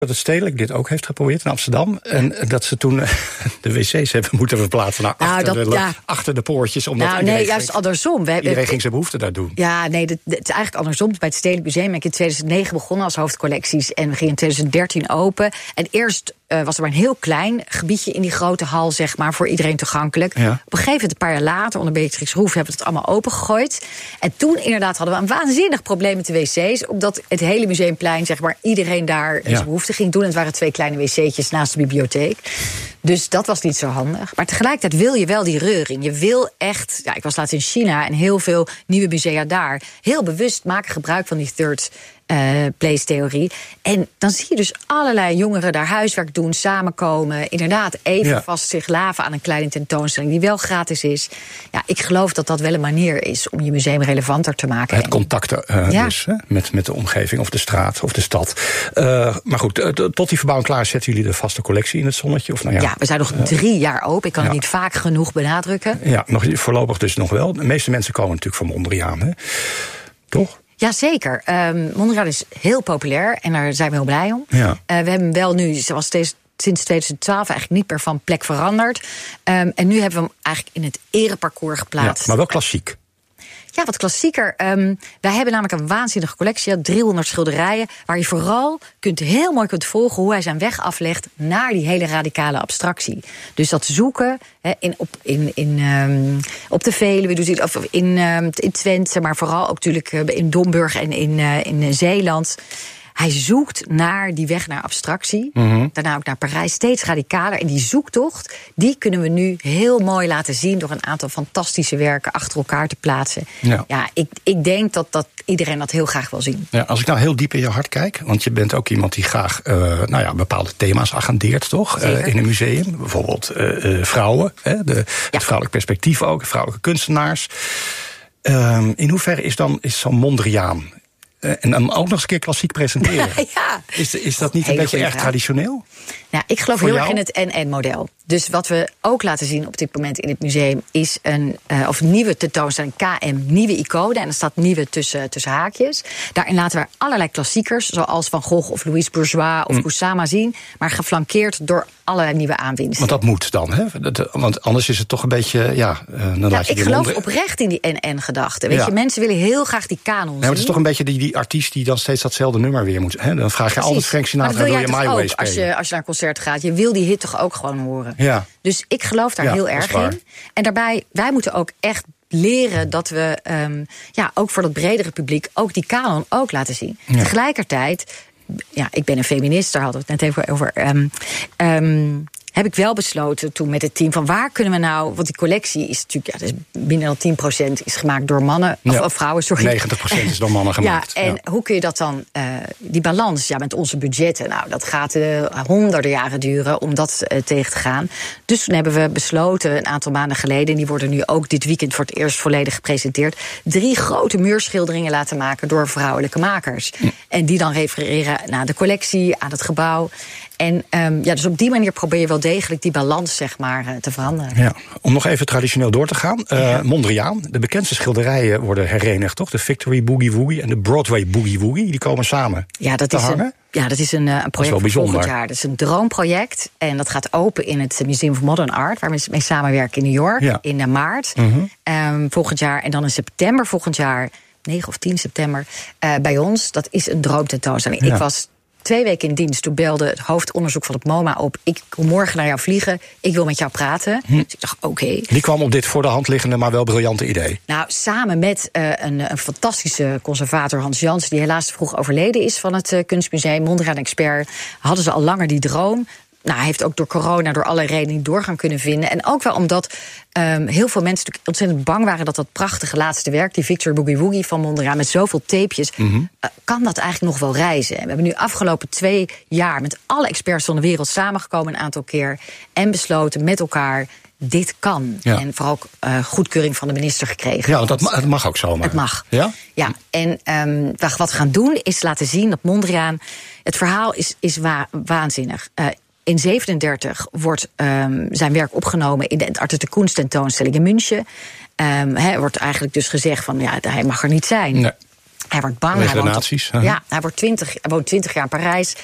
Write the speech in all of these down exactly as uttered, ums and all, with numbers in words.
dat het Stedelijk dit ook heeft geprobeerd in Amsterdam. En dat ze toen de wc's hebben moeten verplaatsen naar nou, achter, dat, de, ja. achter de poortjes. Omdat nou, iedereen nee, juist ging, andersom. We, iedereen we, ging zijn behoefte daar doen. Ja, nee, het is eigenlijk andersom. Bij het Stedelijk Museum ben ik in tweeduizend negen begonnen als hoofdcollecties. En we gingen in tweeduizend dertien open. En eerst uh, was er maar een heel klein gebiedje in die grote hal, zeg maar, voor iedereen toegankelijk. Ja. Op een gegeven moment, een paar jaar later, onder Beatrix Roef, hebben we het allemaal opengegooid. En toen inderdaad hadden we een waanzinnig probleem met de wc's. Omdat het hele Museumplein, zeg maar, iedereen daar ja. zijn behoefte ging doen. En het waren twee kleine wc'tjes naast de bibliotheek. Dus dat was niet zo handig. Maar tegelijkertijd wil je wel die reuring. Je wil echt, ja, ik was laatst in China en heel veel nieuwe musea daar heel bewust maken gebruik van die third Uh, place-theorie. En dan zie je dus allerlei jongeren daar huiswerk doen, samenkomen, inderdaad even ja. vast zich laven aan een kleine tentoonstelling die wel gratis is. Ja, ik geloof dat dat wel een manier is om je museum relevanter te maken. Het contact uh, ja. dus, hè, met, met de omgeving of de straat of de stad. Uh, maar goed, uh, tot die verbouwing klaar zetten jullie de vaste collectie in het zonnetje? Of, nou ja, ja, we zijn nog uh, drie jaar open. Ik kan ja. het niet vaak genoeg benadrukken. Ja, nog, voorlopig dus nog wel. De meeste mensen komen natuurlijk van Mondriaan, hè? Toch? Jazeker. Um, Mondriaan is heel populair en daar zijn we heel blij om. Ja. Uh, we hebben wel nu, zoals steeds, sinds tweeduizend twaalf, eigenlijk niet meer van plek veranderd. Um, en nu hebben we hem eigenlijk in het ereparcours geplaatst. Ja, maar wel klassiek. Ja, wat klassieker. Um, wij hebben namelijk een waanzinnige collectie, driehonderd schilderijen, waar je vooral kunt, heel mooi kunt volgen hoe hij zijn weg aflegt naar die hele radicale abstractie. Dus dat zoeken he, in, op, in, in, um, op de Veluwe, dus in, of in, um, in Twente, maar vooral ook natuurlijk in Domburg en in, uh, in Zeeland. Hij zoekt naar die weg naar abstractie. Mm-hmm. Daarna ook naar Parijs, steeds radicaler. En die zoektocht, die kunnen we nu heel mooi laten zien door een aantal fantastische werken achter elkaar te plaatsen. Ja, ja ik, ik denk dat, dat iedereen dat heel graag wil zien. Ja, als ik nou heel diep in je hart kijk, want je bent ook iemand die graag uh, nou ja, bepaalde thema's agendeert, toch? Uh, in een museum. Bijvoorbeeld uh, uh, vrouwen, hè, de, ja. het vrouwelijk perspectief ook, vrouwelijke kunstenaars. Uh, in hoeverre is dan is zo'n Mondriaan? Uh, en dan ook nog eens een keer klassiek presenteren. Ja. Is, is dat niet een beetje erg vraag. traditioneel? Nou, ik geloof Voor heel jou? erg in het en-en-model. Dus wat we ook laten zien op dit moment in het museum is een uh, of nieuwe tentoonstelling K M, nieuwe iconen. En er staat nieuwe tussen, tussen haakjes. Daarin laten we allerlei klassiekers, zoals Van Gogh of Louise Bourgeois of mm. Kusama zien, maar geflankeerd door allerlei nieuwe aanwinsten. Want dat moet dan, hè? Dat, want anders is het toch een beetje, ja, uh, dan ja, laat je ik geloof Mondri- oprecht in die en-en-gedachte. Weet ja. je, mensen willen heel graag die kanon zien. Nee, maar het is toch een beetje die, die artiest die dan steeds datzelfde nummer weer moet. Hè? Dan vraag je Precies. altijd Frank Sinatra, wil je My Way spelen. Als je, als je naar een concert gaat, je wil die hit toch ook gewoon horen. Ja. Dus ik geloof daar ja, heel erg in. En daarbij, wij moeten ook echt leren dat we, um, ja, ook voor dat bredere publiek, ook die kanon ook laten zien. Ja. Tegelijkertijd, ja, ik ben een feminist, daar hadden we het net even over. Um, um, heb ik wel besloten toen met het team van waar kunnen we nou, want die collectie is natuurlijk, ja, dus binnen dan tien procent is gemaakt door mannen, ja. of, of vrouwen, sorry. negentig procent is door mannen gemaakt. Ja, en ja. hoe kun je dat dan, uh, die balans, ja, met onze budgetten, nou, dat gaat uh, honderden jaren duren om dat uh, tegen te gaan. Dus toen hebben we besloten, een aantal maanden geleden, en die worden nu ook dit weekend voor het eerst volledig gepresenteerd, drie grote muurschilderingen laten maken door vrouwelijke makers. Hm. En die dan refereren naar de collectie, aan het gebouw. En um, ja, dus op die manier probeer je wel degelijk die balans, zeg maar, te veranderen. Ja, om nog even traditioneel door te gaan. Uh, ja. Mondriaan, de bekendste schilderijen worden herenigd, toch? De Victory Boogie Woogie en de Broadway Boogie Woogie, die komen samen ja, dat te is hangen. Een, ja, dat is een, een project voor volgend jaar. Dat is een droomproject en dat gaat open in het Museum of Modern Art, waar we mee samenwerken in New York, ja. in uh, maart mm-hmm. um, volgend jaar. En dan in september volgend jaar, negen of tien september, uh, bij ons. Dat is een droomtentoonstelling. Ja. Ik was twee weken in dienst, toen belde het hoofdonderzoek van het MoMA op. Ik kom morgen naar jou vliegen, ik wil met jou praten. Hm. Dus ik dacht, oké. Okay. Die kwam op dit voor de hand liggende, maar wel briljante idee. Nou, samen met uh, een, een fantastische conservator, Hans Jansen, die helaas vroeg overleden is van het uh, Kunstmuseum, Mondriaan-expert, hadden ze al langer die droom. Nou, hij heeft ook door corona, door alle redenen niet doorgaan kunnen vinden. En ook wel omdat um, heel veel mensen natuurlijk ontzettend bang waren dat dat prachtige laatste werk, die Victor Boogie Woogie van Mondriaan, met zoveel tapejes, mm-hmm. uh, kan dat eigenlijk nog wel reizen. En we hebben nu afgelopen twee jaar met alle experts van de wereld samengekomen een aantal keer en besloten met elkaar, dit kan. Ja. En vooral ook uh, goedkeuring van de minister gekregen. Ja, want dat mag, het mag ook zomaar. Het mag. Ja? Ja, en um, wat we gaan doen is laten zien dat Mondriaan, het verhaal is, is wa- waanzinnig. Uh, In zevenendertig wordt um, zijn werk opgenomen in de Arte der Kunst tentoonstelling in München. Um, he, wordt eigenlijk dus gezegd van, ja, hij mag er niet zijn. Nee. Hij wordt bang. Hij woont, nazi's, ja, hij, wordt twintig, hij woont twintig jaar in Parijs.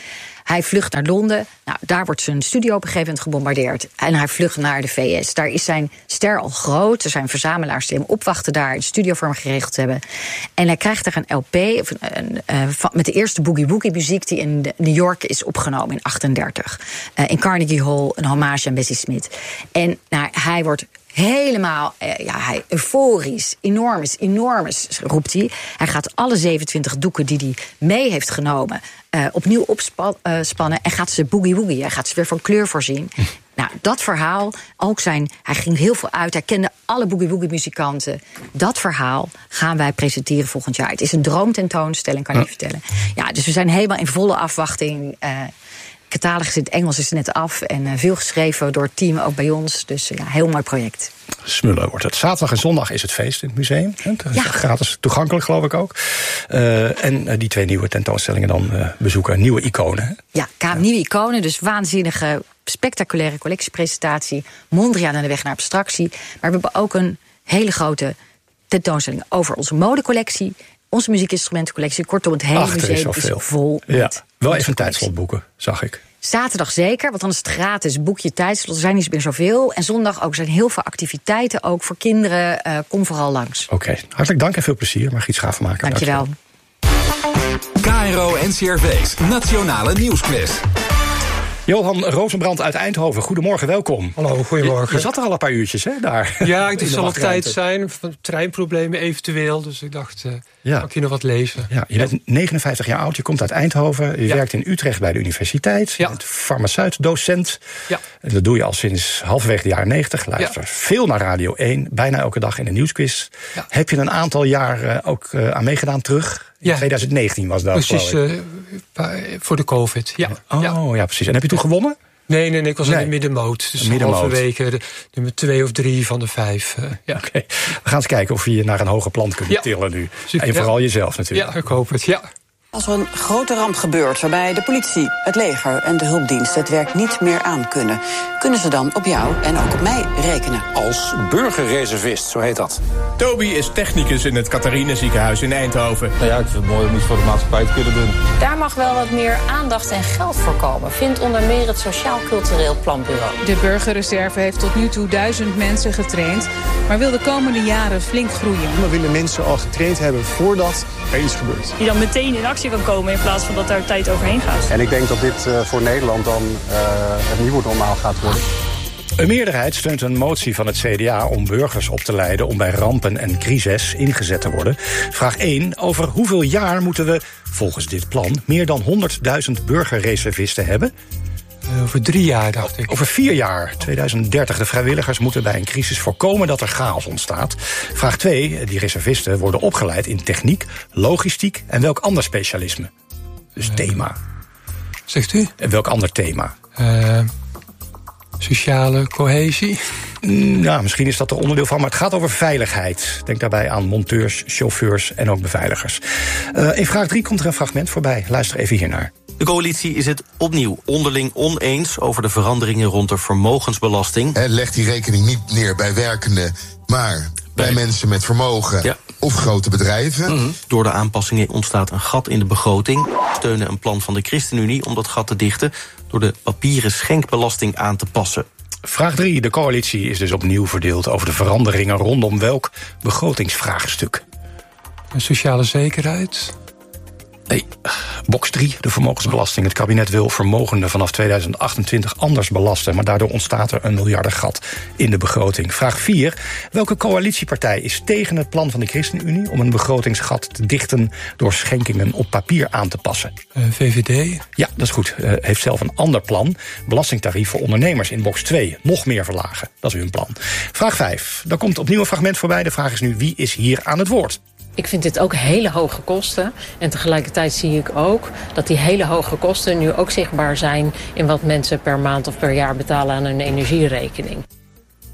Hij vlucht naar Londen. Nou, daar wordt zijn studio op een gegeven moment gebombardeerd. En hij vlucht naar de V S. Daar is zijn ster al groot. Er zijn verzamelaars die hem opwachten daar, een studio voor hem geregeld hebben. En hij krijgt er een L P of een, een, uh, met de eerste boogie-woogie muziek die in New York is opgenomen in achtendertig. Uh, in Carnegie Hall, een hommage aan Bessie Smith. En nou, hij wordt helemaal, uh, ja, hij, euforisch, enormous, enormous, roept hij. Hij gaat alle zevenentwintig doeken die hij mee heeft genomen uh, opnieuw opspannen en gaat ze boogie-woogie. Hij gaat ze weer van kleur voorzien. Hm. Nou, dat verhaal, ook zijn, hij ging heel veel uit. Hij kende alle boogie-woogie-muzikanten. Dat verhaal gaan wij presenteren volgend jaar. Het is een droomtentoonstelling, kan ik je vertellen. Ja, dus we zijn helemaal in volle afwachting. Uh, catalogus in het Engels is er net af. En uh, veel geschreven door het team, ook bij ons. Dus uh, ja, heel mooi project. Smullen wordt het. Zaterdag en zondag is het feest in het museum. Ja. Gratis toegankelijk, geloof ik ook. Uh, en uh, die twee nieuwe tentoonstellingen dan uh, bezoeken. Nieuwe iconen. Hè? Ja, ja, nieuwe iconen. Dus waanzinnige, spectaculaire collectiepresentatie. Mondriaan aan de weg naar abstractie. Maar we hebben ook een hele grote tentoonstelling over onze modecollectie, onze muziekinstrumentencollectie. Kortom, het hele Ach, museum is, is vol. Ja, met wel even een tijdslot boeken, zag ik. Zaterdag zeker, want dan is het gratis. Boek je tijdslot, er zijn niet meer zoveel. En zondag ook, er zijn heel veel activiteiten, ook voor kinderen. Uh, kom vooral langs. Oké, okay. Hartelijk dank en veel plezier. Margriet Schavenmaker. Dankjewel. K R O N C R V's Nationale Nieuwsquiz. Johan Rozenbrand uit Eindhoven, goedemorgen, welkom. Hallo, goedemorgen. Je, je zat er al een paar uurtjes, hè, daar. Ja, het zal op tijd zijn, treinproblemen eventueel. Dus ik dacht, uh, ja. kan ik hier nog wat lezen? Ja, je bent negenenvijftig jaar oud, je komt uit Eindhoven. Je ja. werkt in Utrecht bij de universiteit. Ja. Je bent farmaceut-docent. Ja. En dat doe je al sinds halverwege de jaren negentig. Luister ja. veel naar Radio één, bijna elke dag in de nieuwsquiz. Ja. Heb je een aantal jaar uh, ook uh, aan meegedaan terug? In ja. twintig negentien was dat, precies, uh, voor de COVID, ja. Oh, ja. ja, precies. En heb je toen gewonnen? Nee, nee, nee, ik was nee. in de middenmoot. Dus halverwege de nummer twee of drie van de vijf. Uh, ja. Okay. We gaan eens kijken of we je naar een hoger plan kunnen ja. tillen nu. Super, en vooral ja. jezelf natuurlijk. Ja, ik hoop het, ja. Als er een grote ramp gebeurt waarbij de politie, het leger en de hulpdiensten het werk niet meer aan kunnen, kunnen ze dan op jou en ook op mij rekenen? Als burgerreservist, zo heet dat. Toby is technicus in het Catharina ziekenhuis in Eindhoven. Nou ja, ik vind het mooi om iets voor de maatschappij te kunnen doen. Daar mag wel wat meer aandacht en geld voor komen, vindt onder meer het Sociaal Cultureel Planbureau. De burgerreserve heeft tot nu toe duizend mensen getraind, maar wil de komende jaren flink groeien. We willen mensen al getraind hebben voordat er iets gebeurt. Die dan meteen in actie kan komen in plaats van dat daar tijd overheen gaat. En ik denk dat dit uh, voor Nederland dan uh, het nieuwe normaal gaat worden. Een meerderheid steunt een motie van het C D A om burgers op te leiden om bij rampen en crises ingezet te worden. Vraag één. Over hoeveel jaar moeten we, volgens dit plan, meer dan honderdduizend burgerreservisten hebben? Over drie jaar, dacht ik. Over vier jaar, tweeduizend dertig. De vrijwilligers moeten bij een crisis voorkomen dat er chaos ontstaat. Vraag twee. Die reservisten worden opgeleid in techniek, logistiek en welk ander specialisme? Dus uh, thema. Zegt u? En welk ander thema? Uh, sociale cohesie? Nou, misschien is dat er onderdeel van, maar het gaat over veiligheid. Denk daarbij aan monteurs, chauffeurs en ook beveiligers. Uh, in vraag drie komt er een fragment voorbij. Luister even hiernaar. De coalitie is het opnieuw onderling oneens over de veranderingen rond de vermogensbelasting. En legt die rekening niet neer bij werkenden, maar bij nee. mensen met vermogen ja. of grote bedrijven. Mm-hmm. Door de aanpassingen ontstaat een gat in de begroting. We steunen een plan van de ChristenUnie om dat gat te dichten door de papieren schenkbelasting aan te passen. Vraag drie. De coalitie is dus opnieuw verdeeld over de veranderingen rondom welk begrotingsvraagstuk? Sociale zekerheid? Nee, box drie, de vermogensbelasting. Het kabinet wil vermogenden vanaf tweeduizend achtentwintig anders belasten, maar daardoor ontstaat er een miljardengat in de begroting. Vraag vier. Welke coalitiepartij is tegen het plan van de ChristenUnie om een begrotingsgat te dichten door schenkingen op papier aan te passen? Uh, V V D? Ja, dat is goed. Uh, heeft zelf een ander plan. Belastingtarief voor ondernemers in box twee. Nog meer verlagen. Dat is hun plan. Vraag vijf. Daar komt opnieuw een fragment voorbij. De vraag is nu, wie is hier aan het woord? Ik vind dit ook hele hoge kosten. En tegelijkertijd zie ik ook dat die hele hoge kosten nu ook zichtbaar zijn in wat mensen per maand of per jaar betalen aan hun energierekening.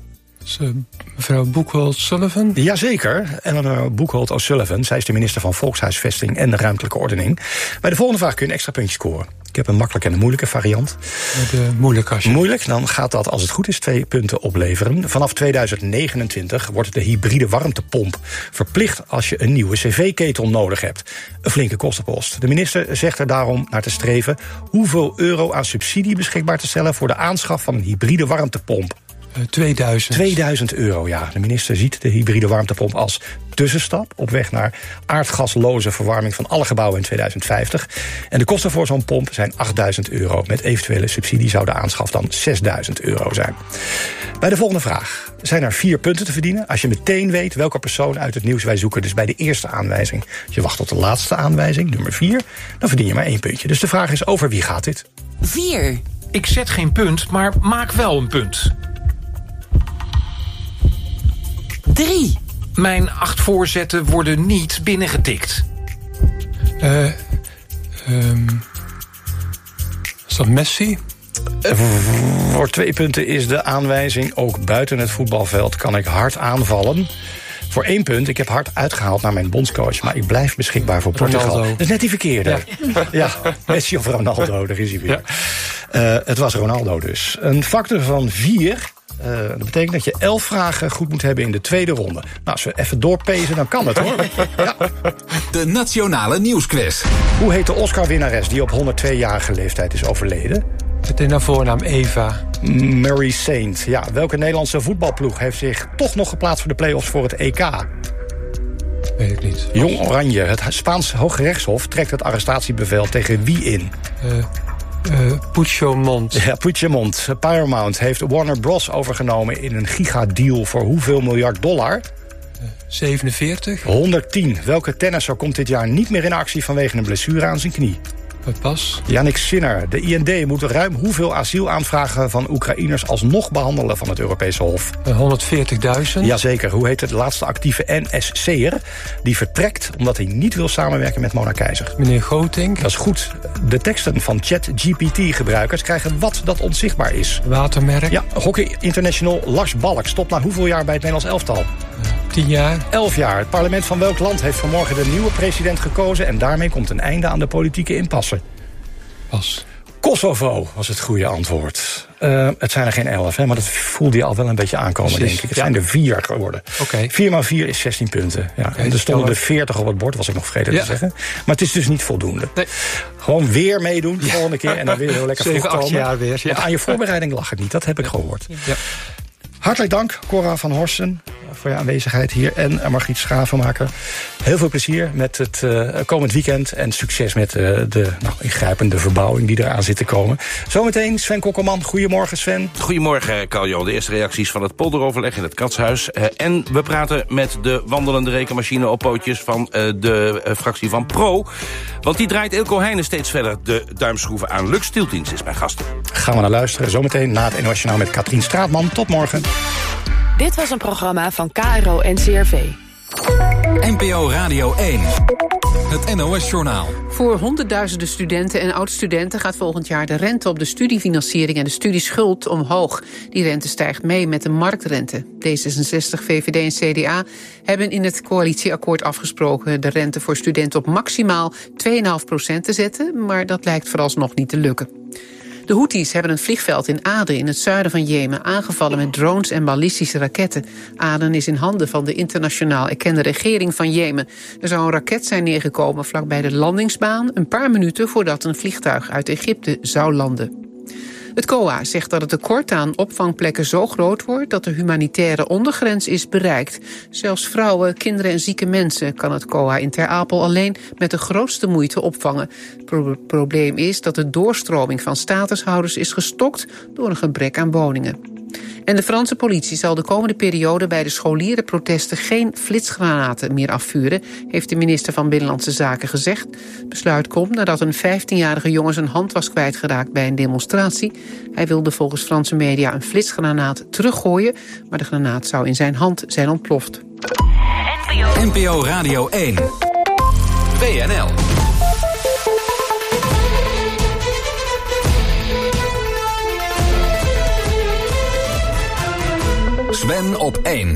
Mevrouw Buchholz-Sullivan? Jazeker, Eleanor Buchholz-O'Sullivan. Zij is de minister van Volkshuisvesting en de Ruimtelijke Ordening. Bij de volgende vraag kun je een extra puntje scoren. Ik heb een makkelijke en een moeilijke variant. De moeilijke als je... Moeilijk, dan gaat dat, als het goed is, twee punten opleveren. Vanaf tweeduizend negenentwintig wordt de hybride warmtepomp verplicht als je een nieuwe cv-ketel nodig hebt. Een flinke kostenpost. De minister zegt er daarom naar te streven hoeveel euro aan subsidie beschikbaar te stellen voor de aanschaf van een hybride warmtepomp. tweeduizend. tweeduizend euro, ja. De minister ziet de hybride warmtepomp als tussenstap op weg naar aardgasloze verwarming van alle gebouwen in tweeduizend vijftig. En de kosten voor zo'n pomp zijn achtduizend euro. Met eventuele subsidie zou de aanschaf dan zesduizend euro zijn. Bij de volgende vraag zijn er vier punten te verdienen als je meteen weet welke persoon uit het nieuws wij zoeken. Dus bij de eerste aanwijzing. Als je wacht tot de laatste aanwijzing, nummer vier, dan verdien je maar één puntje. Dus de vraag is, over wie gaat dit? vier. Ik zet geen punt, maar maak wel een punt. drie. Mijn acht voorzetten worden niet binnengetikt. Uh, um, is dat Messi? Voor twee punten is de aanwijzing, ook buiten het voetbalveld kan ik hard aanvallen. Voor één punt, ik heb hard uitgehaald naar mijn bondscoach, maar ik blijf beschikbaar voor Portugal. Ronaldo. Dat is net die verkeerde. Ja, ja Messi of Ronaldo, daar is hij weer. Ja. Uh, het was Ronaldo dus. Een factor van vier. Uh, dat betekent dat je elf vragen goed moet hebben in de tweede ronde. Nou, als we even doorpezen, dan kan het hoor. Ja. De Nationale Nieuwsquiz. Hoe heet de Oscar-winnares die op honderdtweejarige leeftijd is overleden? Het is naar voornaam Eva. Mary Saint. Ja, welke Nederlandse voetbalploeg heeft zich toch nog geplaatst voor de play-offs voor het E K? Weet ik niet. Jong Oranje. Het Spaans Hooggerechtshof trekt het arrestatiebevel tegen wie in? Uh, uh, Puigdemont. Ja, Puigdemont. Paramount heeft Warner Bros. Overgenomen in een gigadeal voor hoeveel miljard dollar? Uh, zevenenveertig. honderdtien. Welke tennisser komt dit jaar niet meer in actie vanwege een blessure aan zijn knie? Pas. Yannick Sinner. De I N D moet ruim hoeveel asielaanvragen van Oekraïners alsnog behandelen van het Europese Hof? honderdveertigduizend. Jazeker. Hoe heet het laatste actieve N S C'er die vertrekt omdat hij niet wil samenwerken met Mona Keizer? Meneer Gootink. Dat is goed. De teksten van ChatGPT-gebruikers krijgen wat dat onzichtbaar is. Watermerk. Ja, Hockey International Lars Balk stopt na hoeveel jaar bij het Nederlands elftal? Tien jaar. Elf jaar. Het parlement van welk land heeft vanmorgen de nieuwe president gekozen en daarmee komt een einde aan de politieke impasse? Pas. Kosovo was het goede antwoord. Uh, het zijn er geen elf, hè, maar dat voelde je al wel een beetje aankomen, Precies, denk ik. Het ja. zijn er vier geworden. Okay. vier maal vier is zestien punten. Ja. Okay, en er stonden er veertig op het bord, was ik nog vergeten ja. te zeggen. Maar het is dus niet voldoende. Nee. Gewoon weer meedoen de ja. volgende keer en dan weer heel lekker vroeg komen. Jaar weer, ja. Want aan je voorbereiding lag het niet, dat heb ik ja. gehoord. Ja. Hartelijk dank, Cora van Horsten, voor je aanwezigheid hier. En Margriet Schavenmaker. Heel veel plezier met het uh, komend weekend. En succes met uh, de nou, ingrijpende verbouwing die eraan zit te komen. Zometeen Sven Kokkelman. Goedemorgen, Sven. Goedemorgen, Carl-Jan. De eerste reacties van het polderoverleg in het Katshuis. Uh, en we praten met de wandelende rekenmachine op pootjes van uh, de uh, fractie van Pro. Want die draait Eelco Heijnen steeds verder de duimschroeven aan. Lux Stieltins is mijn gast. Gaan we naar luisteren. Zometeen na het N O S Journaal met Katrien Straatman. Tot morgen. Dit was een programma van K R O en C R V. N P O Radio één. Het N O S-journaal. Voor honderdduizenden studenten en oud-studenten gaat volgend jaar de rente op de studiefinanciering en de studieschuld omhoog. Die rente stijgt mee met de marktrente. D zesenzestig, V V D en C D A hebben in het coalitieakkoord afgesproken de rente voor studenten op maximaal twee komma vijf procent te zetten, maar dat lijkt vooralsnog niet te lukken. De Houthis hebben een vliegveld in Aden in het zuiden van Jemen aangevallen met drones en ballistische raketten. Aden is in handen van de internationaal erkende regering van Jemen. Er zou een raket zijn neergekomen vlakbij de landingsbaan, een paar minuten voordat een vliegtuig uit Egypte zou landen. Het C O A zegt dat het tekort aan opvangplekken zo groot wordt dat de humanitaire ondergrens is bereikt. Zelfs vrouwen, kinderen en zieke mensen kan het C O A in Ter Apel alleen met de grootste moeite opvangen. Het pro- probleem is dat de doorstroming van statushouders is gestokt door een gebrek aan woningen. En de Franse politie zal de komende periode bij de scholierenprotesten geen flitsgranaten meer afvuren, heeft de minister van Binnenlandse Zaken gezegd. Het besluit komt nadat een vijftienjarige jongen zijn hand was kwijtgeraakt bij een demonstratie. Hij wilde volgens Franse media een flitsgranaat teruggooien, maar de granaat zou in zijn hand zijn ontploft. N P O Radio één. W N L. Sven op één.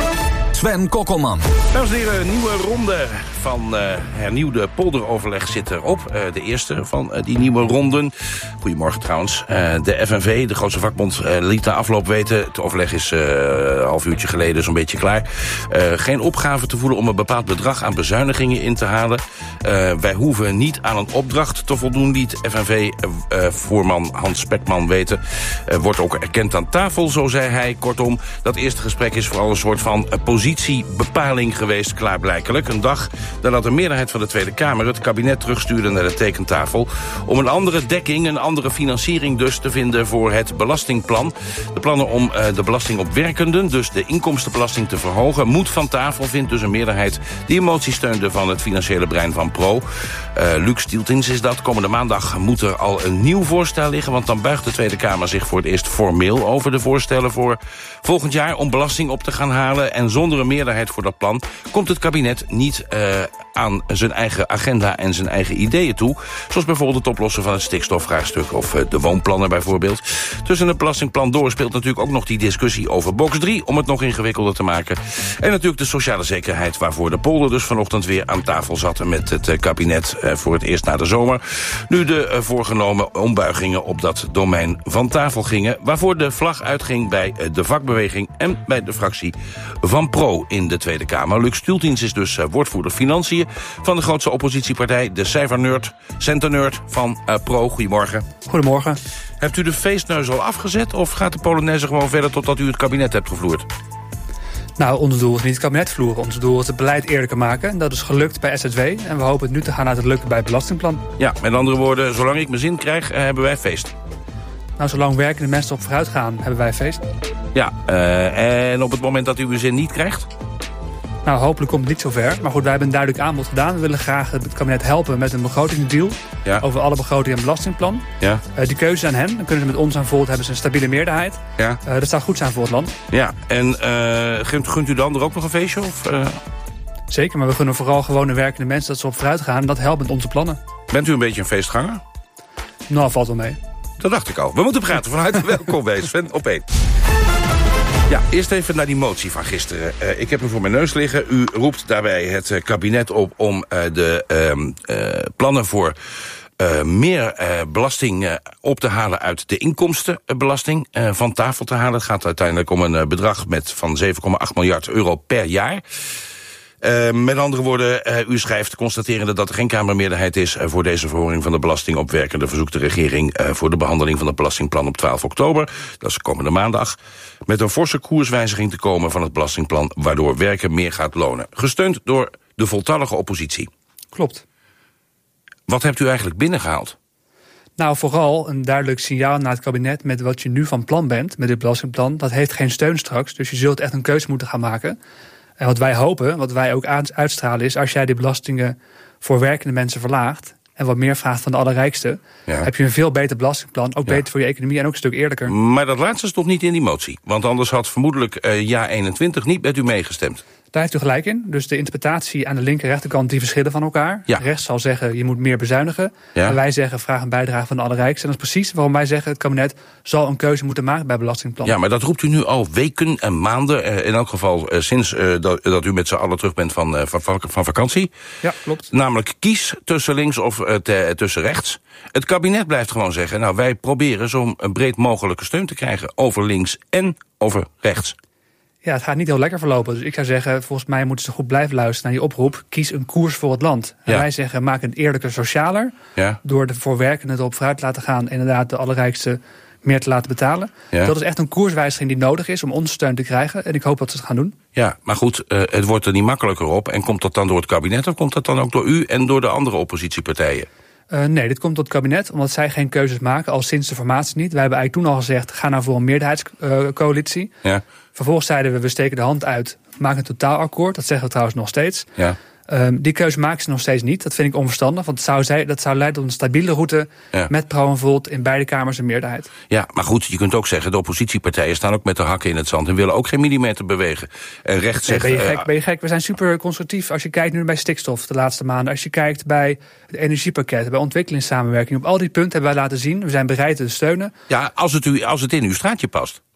Sven Kokkelman. Dames en heren, een nieuwe ronde van uh, hernieuwde polderoverleg zit erop. Uh, de eerste van uh, die nieuwe ronden. Goedemorgen trouwens. Uh, de F N V, de grootste vakbond, uh, liet na afloop weten... het overleg is uh, een half uurtje geleden zo'n beetje klaar... Uh, geen opgave te voelen om een bepaald bedrag aan bezuinigingen in te halen. Uh, wij hoeven niet aan een opdracht te voldoen, liet F N V-voorman uh, Hans Spekman weten. Uh, wordt ook erkend aan tafel, zo zei hij. Kortom, dat eerste gesprek is vooral een soort van uh, positiebepaling geweest, klaarblijkelijk. Een dag nadat de meerderheid van de Tweede Kamer het kabinet terugstuurde naar de tekentafel om een andere dekking, een andere financiering dus te vinden voor het belastingplan. De plannen om uh, de belasting op werkenden, dus de inkomstenbelasting te verhogen, moet van tafel, vindt dus een meerderheid die een motie steunde van het financiële brein van Pro. Uh, Luc Stieltins is dat. Komende maandag moet er al een nieuw voorstel liggen, want dan buigt de Tweede Kamer zich voor het eerst formeel over de voorstellen voor volgend jaar om belasting op te gaan halen. En zonder een meerderheid voor dat plan komt het kabinet niet uh, aan zijn eigen agenda en zijn eigen ideeën toe. Zoals bijvoorbeeld het oplossen van het stikstofvraagstuk of uh, de woonplannen bijvoorbeeld. Tussen het belastingplan door speelt natuurlijk ook nog die discussie over box drie... om het nog ingewikkelder te maken. En natuurlijk de sociale zekerheid waarvoor de polder dus vanochtend weer aan tafel zat met het uh, kabinet uh, voor het eerst na de zomer. Nu de uh, voorgenomen ombuigingen op dat domein van tafel gingen, waarvoor de vlag uitging bij uh, de vakbeweging en bij de fractie van Pro in de Tweede Kamer. Luc Stieltins is dus uh, woordvoerder financiën van de grootste oppositiepartij, de cijfernerd, centernerd van uh, Pro. Goedemorgen. Goedemorgen. Hebt u de feestneus al afgezet of gaat de Polonaise gewoon verder totdat u het kabinet hebt gevloerd? Nou, ons doel is niet het kabinet vloeren. Ons doel is het beleid eerlijker maken. Dat is gelukt bij S Z W en we hopen het nu te gaan uit het lukken bij het belastingplan. Ja, met andere woorden, zolang ik mijn zin krijg, uh, hebben wij feest. Nou, zolang werkende mensen op vooruit gaan, hebben wij feest. Ja, uh, en op het moment dat u uw zin niet krijgt? Nou, hopelijk komt het niet zover. Maar goed, wij hebben een duidelijk aanbod gedaan. We willen graag het kabinet helpen met een begrotingsdeal. Ja. Over alle begroting en belastingplan. Ja. Uh, die keuze aan hen. Dan kunnen ze met ons aan voort, hebben ze een stabiele meerderheid. Ja. Uh, dat zou goed zijn voor het land. Ja, en uh, gunt, gunt u dan er ook nog een feestje? Of, uh... Zeker, maar we gunnen vooral gewone werkende mensen dat ze op vooruit gaan. En dat helpt met onze plannen. Bent u een beetje een feestganger? Nou, valt wel mee. Dat dacht ik al. We moeten praten. Van harte welkom bij Sven op één. Ja, eerst even naar die motie van gisteren. Uh, ik heb hem voor mijn neus liggen. U roept daarbij het uh, kabinet op om uh, de uh, uh, plannen voor uh, meer uh, belasting uh, op te halen uit de inkomstenbelasting uh, van tafel te halen. Het gaat uiteindelijk om een uh, bedrag met van zeven komma acht miljard euro per jaar. Uh, met andere woorden, uh, u schrijft constaterende dat er geen Kamermeerderheid is uh, voor deze verhoging van de belasting op werkende verzoekt de regering uh, voor de behandeling van het belastingplan op twaalf oktober. Dat is komende maandag. Met een forse koerswijziging te komen van het belastingplan, waardoor werken meer gaat lonen. Gesteund door de voltallige oppositie. Klopt. Wat hebt u eigenlijk binnengehaald? Nou, vooral een duidelijk signaal naar het kabinet met wat je nu van plan bent met dit belastingplan. Dat heeft geen steun straks, dus je zult echt een keuze moeten gaan maken. En wat wij hopen, wat wij ook uitstralen is, als jij de belastingen voor werkende mensen verlaagt en wat meer vraagt van de allerrijkste, ja. heb je een veel beter belastingplan, ook ja. beter voor je economie en ook een stuk eerlijker. Maar dat laatste is toch niet in die motie? Want anders had vermoedelijk uh, Ja eenentwintig niet met u meegestemd. Daar heeft u gelijk in. Dus de interpretatie aan de linker en rechterkant die verschillen van elkaar. Ja. Rechts zal zeggen je moet meer bezuinigen. Ja. En wij zeggen vraag een bijdrage van de allerrijkste. En dat is precies waarom wij zeggen het kabinet zal een keuze moeten maken bij belastingplan. Ja, maar dat roept u nu al weken en maanden. In elk geval sinds uh, dat, dat u met z'n allen terug bent van, uh, van, van vakantie. Ja, klopt. Namelijk kies tussen links of uh, te, tussen rechts. Het kabinet blijft gewoon zeggen, nou wij proberen zo'n breed mogelijke steun te krijgen over links en over rechts. Ja, het gaat niet heel lekker verlopen. Dus ik zou zeggen, volgens mij moeten ze goed blijven luisteren naar die oproep. Kies een koers voor het land. En ja. wij zeggen, maak het eerlijker, socialer. Ja. Door de voorwerkenden erop vooruit te laten gaan. Inderdaad, de allerrijkste meer te laten betalen. Ja. Dat is echt een koerswijziging die nodig is om onze steun te krijgen. En ik hoop dat ze het gaan doen. Ja, maar goed, uh, het wordt er niet makkelijker op. En komt dat dan door het kabinet of komt dat dan ook door u en door de andere oppositiepartijen? Uh, nee, dit komt tot het kabinet, omdat zij geen keuzes maken, al sinds de formatie niet. Wij hebben eigenlijk toen al gezegd, ga nou voor een meerderheidscoalitie. Uh, ja. Vervolgens zeiden we, we steken de hand uit, maak een totaalakkoord. Dat zeggen we trouwens nog steeds. Ja. Um, die keuze maken ze nog steeds niet. Dat vind ik onverstandig, want het zou zij, dat zou leiden tot een stabiele route ja. met Pro en Volt in beide kamers een meerderheid. Ja, maar goed, je kunt ook zeggen, de oppositiepartijen staan ook met de hakken in het zand en willen ook geen millimeter bewegen. En recht zegt... Nee, ben, je gek, ben je gek? We zijn super constructief. Als je kijkt nu bij stikstof de laatste maanden, als je kijkt bij het energiepakket, bij ontwikkelingssamenwerking, op al die punten hebben wij laten zien, we zijn bereid te steunen. Ja, als het, u, als het in uw straatje past.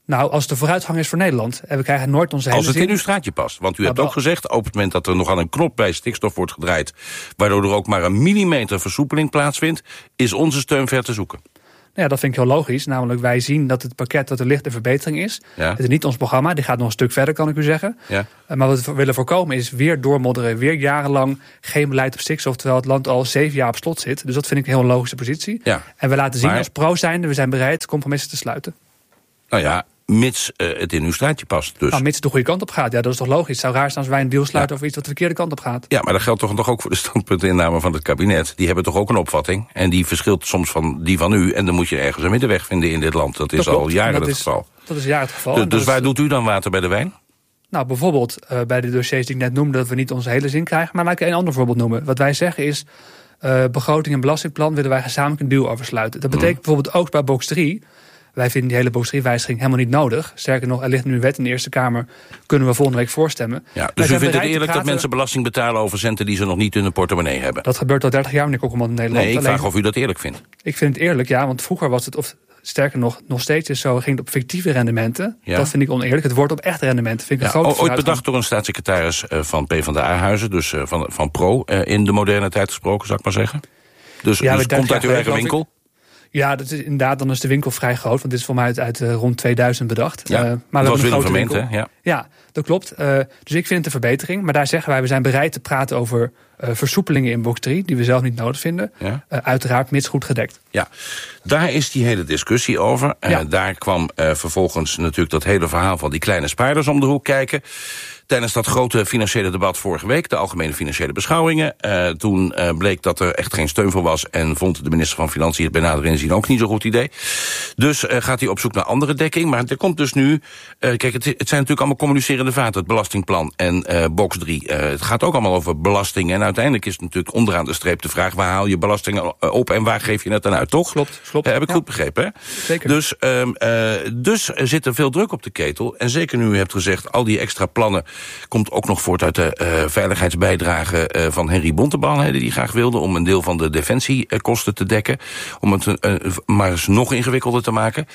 Nou, als de vooruitgang is voor Nederland en we krijgen nooit onze hele Als het zin. in uw straatje past. Want u Nou, hebt ook gezegd, op het moment dat er nog aan een knop bij stikstof wordt gedraaid, waardoor er ook maar een millimeter versoepeling plaatsvindt, is onze steun ver te zoeken. Ja, dat vind ik heel logisch. Namelijk, wij zien dat het pakket dat er ligt een verbetering is. Ja. Het is niet ons programma, die gaat nog een stuk verder, kan ik u zeggen. Ja. Uh, maar wat we willen voorkomen is weer doormodderen, weer jarenlang geen beleid op stikstof, terwijl het land al zeven jaar op slot zit. Dus dat vind ik een heel logische positie. Ja. En we laten zien Maar- als pro zijnde, we zijn bereid compromissen te sluiten. Nou ja, mits uh, het in uw straatje past dus. Nou, mits het de goede kant op gaat. Ja, dat is toch logisch. Het zou raar zijn als wij een deal sluiten over iets wat de verkeerde kant op gaat. Ja, maar dat geldt toch, toch ook voor de standpuntinname van het kabinet. Die hebben toch ook een opvatting. En die verschilt soms van die van u. En dan moet je ergens een middenweg vinden in dit land. Dat is Dat al klopt. jaren Dat het is- geval. Dat is jaren het geval. Dus, En dus dat waar is- doet u dan water bij de wijn? Nou, bijvoorbeeld uh, bij de dossiers die ik net noemde, dat we niet onze hele zin krijgen. Maar laat ik een ander voorbeeld noemen. Wat wij zeggen is, uh, begroting en belastingplan willen wij gezamenlijk een deal over sluiten. Dat betekent bijvoorbeeld ook bij box drie. Wij vinden die hele box drie wijziging helemaal niet nodig. Sterker nog, er ligt nu een wet in de Eerste Kamer. Kunnen we volgende week voorstemmen. Ja, Wij dus u zijn vindt het bereid te eerlijk dat praten- mensen belasting betalen over centen die ze nog niet in hun portemonnee hebben? Dat gebeurt al dertig jaar, meneer Kokkelman, in Nederland. Nee, ik Alleen- vraag of u dat eerlijk vindt. Ik vind het eerlijk, ja, want vroeger was het, of sterker nog, nog steeds is zo, ging het op fictieve rendementen. Ja. Dat vind ik oneerlijk. Het wordt op echte rendementen. Vind ik Ja, een grote ooit vooruitgang. bedacht door een staatssecretaris uh, van PvdA-huizen, dus uh, van, van Pro, uh, in de moderne tijd gesproken, zou ik maar zeggen. Dus, Ja, dus met dertig komt uit uw jaar eigen geleden, winkel? Ja, dat is inderdaad, dan is de winkel vrij groot. Want dit is voor mij uit, uit uh, rond tweeduizend bedacht. Ja, Uh, maar dat we was hebben een Willem grote Vermeend, winkel. hè? Ja. Ja, dat klopt. Uh, dus ik vind het een verbetering. Maar daar zeggen wij, we zijn bereid te praten over uh, versoepelingen in box drie... die we zelf niet nodig vinden. Ja. Uh, uiteraard mits goed gedekt. Ja, daar is die hele discussie over. Ja. Uh, daar kwam uh, vervolgens natuurlijk dat hele verhaal van die kleine spaarders om de hoek kijken. Tijdens dat grote financiële debat vorige week, de algemene financiële beschouwingen, uh, toen uh, bleek dat er echt geen steun voor was en vond de minister van Financiën het bij nader inzien ook niet zo'n goed idee. Dus uh, gaat hij op zoek naar andere dekking. Maar er komt dus nu, uh, kijk, het, het zijn natuurlijk allemaal communicerende vaten, het belastingplan en uh, box drie. Uh, het gaat ook allemaal over belasting en uiteindelijk is het natuurlijk onderaan de streep de vraag, waar haal je belastingen op en waar geef je het dan uit, toch? Klopt, klopt. Uh, heb ik Ja. goed begrepen, hè? Zeker. Dus, um, uh, dus er zit er veel druk op de ketel. En zeker nu u hebt gezegd, al die extra plannen komt ook nog voort uit de uh, veiligheidsbijdrage uh, van Henry Bontebal, hè, die die graag wilde, om een deel van de defensiekosten te dekken. Om het uh, maar eens nog ingewikkelder te maken.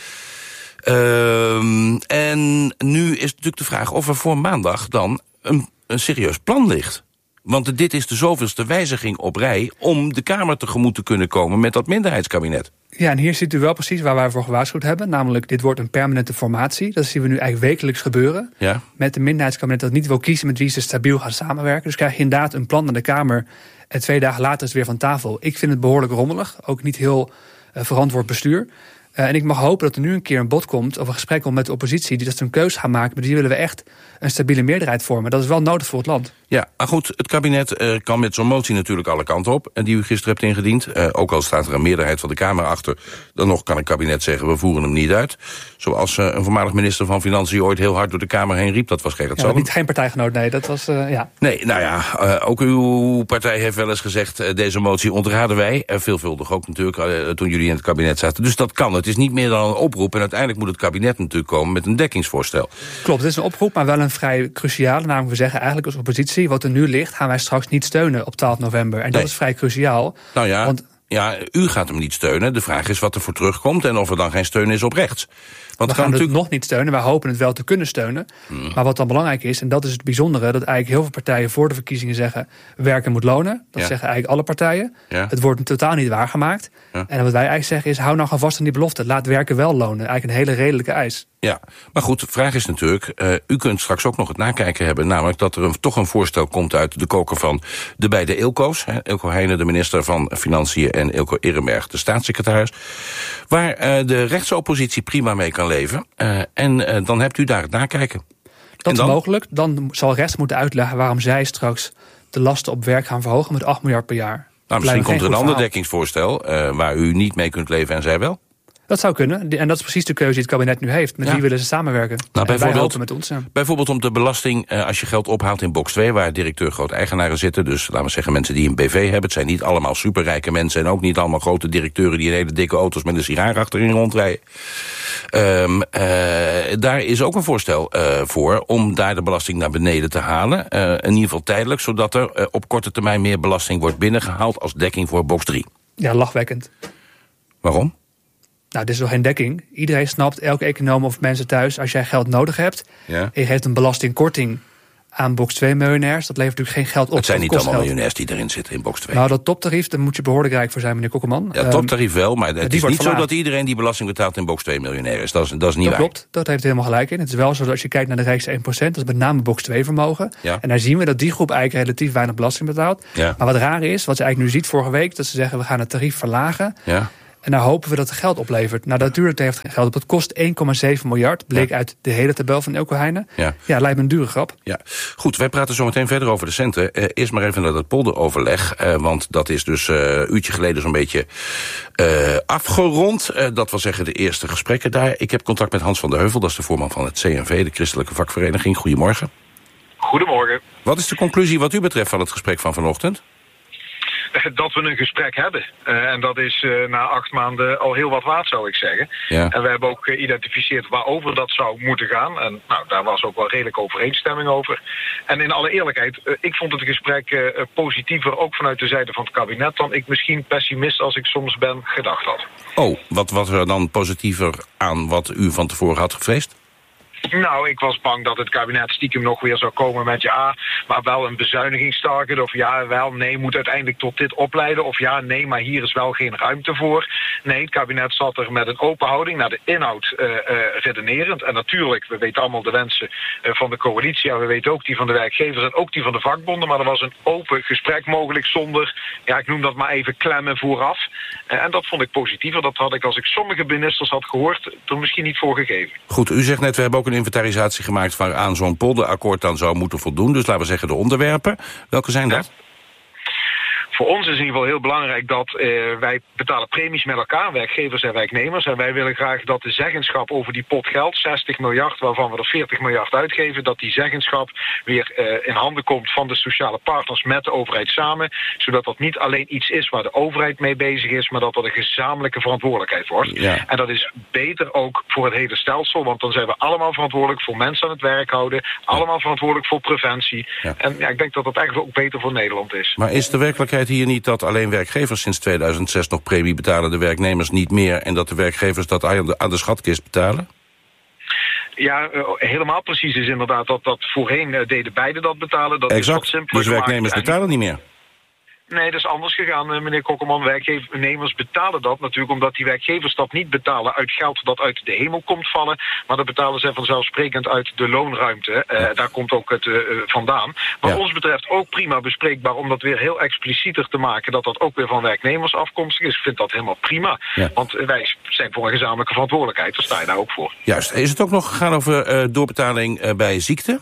Um, en nu is natuurlijk de vraag of er voor maandag dan een, een serieus plan ligt. Want dit is de zoveelste wijziging op rij om de Kamer tegemoet te kunnen komen met dat minderheidskabinet. Ja, en hier ziet u wel precies waar wij voor gewaarschuwd hebben. Namelijk, dit wordt een permanente formatie. Dat zien we nu eigenlijk wekelijks gebeuren. Ja. Met een minderheidskabinet dat niet wil kiezen met wie ze stabiel gaan samenwerken. Dus krijg je inderdaad een plan naar de Kamer en twee dagen later is het weer van tafel. Ik vind het behoorlijk rommelig. Ook niet heel uh, verantwoord bestuur. Uh, en ik mag hopen dat er nu een keer een bod komt of een gesprek komt met de oppositie, die dat ze een keuze gaan maken. Maar die willen we echt een stabiele meerderheid vormen. Dat is wel nodig voor het land. Ja, maar goed, het kabinet uh, kan met zo'n motie natuurlijk alle kanten op, en die u gisteren hebt ingediend. Uh, ook al staat er een meerderheid van de Kamer achter, dan nog kan het kabinet zeggen, we voeren hem niet uit. Zoals uh, een voormalig minister van Financiën ooit heel hard door de Kamer heen riep, dat was Gerrit Ja, Salm. niet geen partijgenoot, nee, dat was, uh, ja. Nee, nou ja, uh, ook uw partij heeft wel eens gezegd, uh, deze motie ontraden wij. Uh, veelvuldig ook natuurlijk, uh, toen jullie in het kabinet zaten. Dus dat kan. Het is niet meer dan een oproep. En uiteindelijk moet het kabinet natuurlijk komen met een dekkingsvoorstel. Klopt, het is een oproep, maar wel een vrij cruciale. Namelijk, we zeggen eigenlijk als oppositie, wat er nu ligt, gaan wij straks niet steunen op twaalf november. En dat Nee. is vrij cruciaal. Nou ja, Want ja, u gaat hem niet steunen. De vraag is wat er voor terugkomt en of er dan geen steun is op rechts. Want we gaan het natuurlijk nog niet steunen. Wij hopen het wel te kunnen steunen. Hmm. Maar wat dan belangrijk is, en dat is het bijzondere, dat eigenlijk heel veel partijen voor de verkiezingen zeggen, werken moet lonen. Dat Ja. zeggen eigenlijk alle partijen. Ja. Het wordt totaal niet waargemaakt. Ja. En wat wij eigenlijk zeggen is, hou nou gewoon vast aan die belofte. Laat werken wel lonen. Eigenlijk een hele redelijke eis. Ja, maar goed, de vraag is natuurlijk, uh, u kunt straks ook nog het nakijken hebben, namelijk dat er een, toch een voorstel komt uit de koker van de beide Eelco's. Hè, Eelco Heijnen, de minister van Financiën, en Eelco Ehrenberg, de staatssecretaris, waar uh, de rechtsoppositie prima mee kan leven. Uh, en uh, dan hebt u daar het nakijken. Dat dan? is mogelijk. Dan zal rechts moeten uitleggen waarom zij straks de lasten op werk gaan verhogen met acht miljard per jaar. Nou, misschien komt er een ander verhaal. dekkingsvoorstel uh, waar u niet mee kunt leven en zij wel. Dat zou kunnen. En dat is precies de keuze die het kabinet nu heeft. Met Ja. wie willen ze samenwerken? Nou, en wij bijvoorbeeld, hopen met ons. Ja. bijvoorbeeld om de belasting, uh, als je geld ophaalt in box twee... waar directeur groot-eigenaren zitten, dus laten we zeggen mensen die een B V hebben. Het zijn niet allemaal superrijke mensen en ook niet allemaal grote directeuren die in hele dikke auto's met een sigaar achterin rondrijden. Um, uh, daar is ook een voorstel uh, voor om daar de belasting naar beneden te halen. Uh, in ieder geval tijdelijk, zodat er uh, op korte termijn meer belasting wordt binnengehaald als dekking voor box drie. Ja, lachwekkend. Waarom? Nou, dit is nog geen dekking. Iedereen snapt, elke econoom of mensen thuis, als jij geld nodig hebt, ja. en je geeft een belastingkorting aan box twee miljonairs, dat levert natuurlijk geen geld op. Het zijn niet allemaal geld. miljonairs die erin zitten in box twee. Nou, dat toptarief, daar moet je behoorlijk rijk voor zijn, meneer Kokkelman. Ja, toptarief wel, maar het is niet verlaagd. zo dat iedereen die belasting betaalt in box twee miljonair is. Dat is, dat is niet dat waar. Klopt, dat heeft helemaal gelijk in. Het is wel zo dat als je kijkt naar de rijkste één procent, dat is met name box twee vermogen. Ja. En daar zien we dat die groep eigenlijk relatief weinig belasting betaalt. Ja. Maar wat raar is, wat ze eigenlijk nu ziet vorige week, dat ze zeggen we gaan het tarief verlagen. Ja. En daar hopen we dat het geld oplevert. Nou, natuurlijk heeft het geld op. Het kost één komma zeven miljard. Bleek ja. uit de hele tabel van Eelco Heijnen. Ja. ja, lijkt me een dure grap. Ja. Goed, wij praten zo meteen verder over de centen. Uh, eerst maar even naar dat polderoverleg. Uh, want dat is dus uh, een uurtje geleden zo'n beetje uh, afgerond. Uh, dat wil zeggen de eerste gesprekken daar. Ik heb contact met Hans van der Heuvel. Dat is de voorman van het C N V, de Christelijke Vakvereniging. Goedemorgen. Goedemorgen. Wat is de conclusie wat u betreft van het gesprek van vanochtend? Dat we een gesprek hebben. Uh, en dat is uh, na acht maanden al heel wat waard, zou ik zeggen. Ja. En we hebben ook geïdentificeerd waarover dat zou moeten gaan. En nou, daar was ook wel redelijk overeenstemming over. En in alle eerlijkheid, uh, ik vond het gesprek uh, positiever, ook vanuit de zijde van het kabinet, dan ik misschien pessimist als ik soms ben gedacht had. Oh, wat was er dan positiever aan wat u van tevoren had gevreesd? Nou, ik was bang dat het kabinet stiekem nog weer zou komen met ja, maar wel een bezuinigingstarget. Of ja, wel, nee, moet uiteindelijk tot dit opleiden. Of ja, nee, maar hier is wel geen ruimte voor. Nee, het kabinet zat er met een open houding naar de inhoud uh, uh, redenerend. En natuurlijk, we weten allemaal de wensen uh, van de coalitie. En we weten ook die van de werkgevers en ook die van de vakbonden. Maar er was een open gesprek mogelijk zonder, ja, ik noem dat maar even klemmen vooraf. Uh, en dat vond ik positiever. Dat had ik, als ik sommige ministers had gehoord, er misschien niet voor gegeven. Goed, u zegt net, we hebben ook een inventarisatie gemaakt waaraan zo'n polderakkoord dan zou moeten voldoen. Dus laten we zeggen de onderwerpen. Welke zijn dat? Ja. Voor ons is in ieder geval heel belangrijk dat uh, wij betalen premies met elkaar, werkgevers en werknemers. En wij willen graag dat de zeggenschap over die pot geld, zestig miljard, waarvan we er veertig miljard uitgeven, dat die zeggenschap weer uh, in handen komt van de sociale partners met de overheid samen. Zodat dat niet alleen iets is waar de overheid mee bezig is, maar dat dat een gezamenlijke verantwoordelijkheid wordt. Ja. En dat is beter ook voor het hele stelsel, want dan zijn we allemaal verantwoordelijk voor mensen aan het werk houden, allemaal verantwoordelijk voor preventie. Ja. En ja, ik denk dat dat eigenlijk ook beter voor Nederland is. Maar is de werkelijkheid hier niet dat alleen werkgevers sinds tweeduizend zes nog premie betalen, de werknemers niet meer, en dat de werkgevers dat aan de schatkist betalen? Ja, uh, helemaal precies is inderdaad dat dat voorheen uh, deden beide dat betalen. Dat exact, is wat simpeler dus werknemers gemaakt. betalen niet meer. Nee, dat is anders gegaan, uh, meneer Kokkelman. Werknemers betalen dat natuurlijk omdat die werkgevers dat niet betalen uit geld dat uit de hemel komt vallen, maar dat betalen zij vanzelfsprekend uit de loonruimte. Uh, ja. Daar komt ook het uh, vandaan. Wat ja. ons betreft ook prima bespreekbaar om dat weer heel explicieter te maken, dat dat ook weer van werknemers afkomstig is. Ik vind dat helemaal prima. Ja. Want uh, wij zijn voor een gezamenlijke verantwoordelijkheid. Daar sta je daar ook voor. Juist. Is het ook nog gegaan over uh, doorbetaling uh, bij ziekte?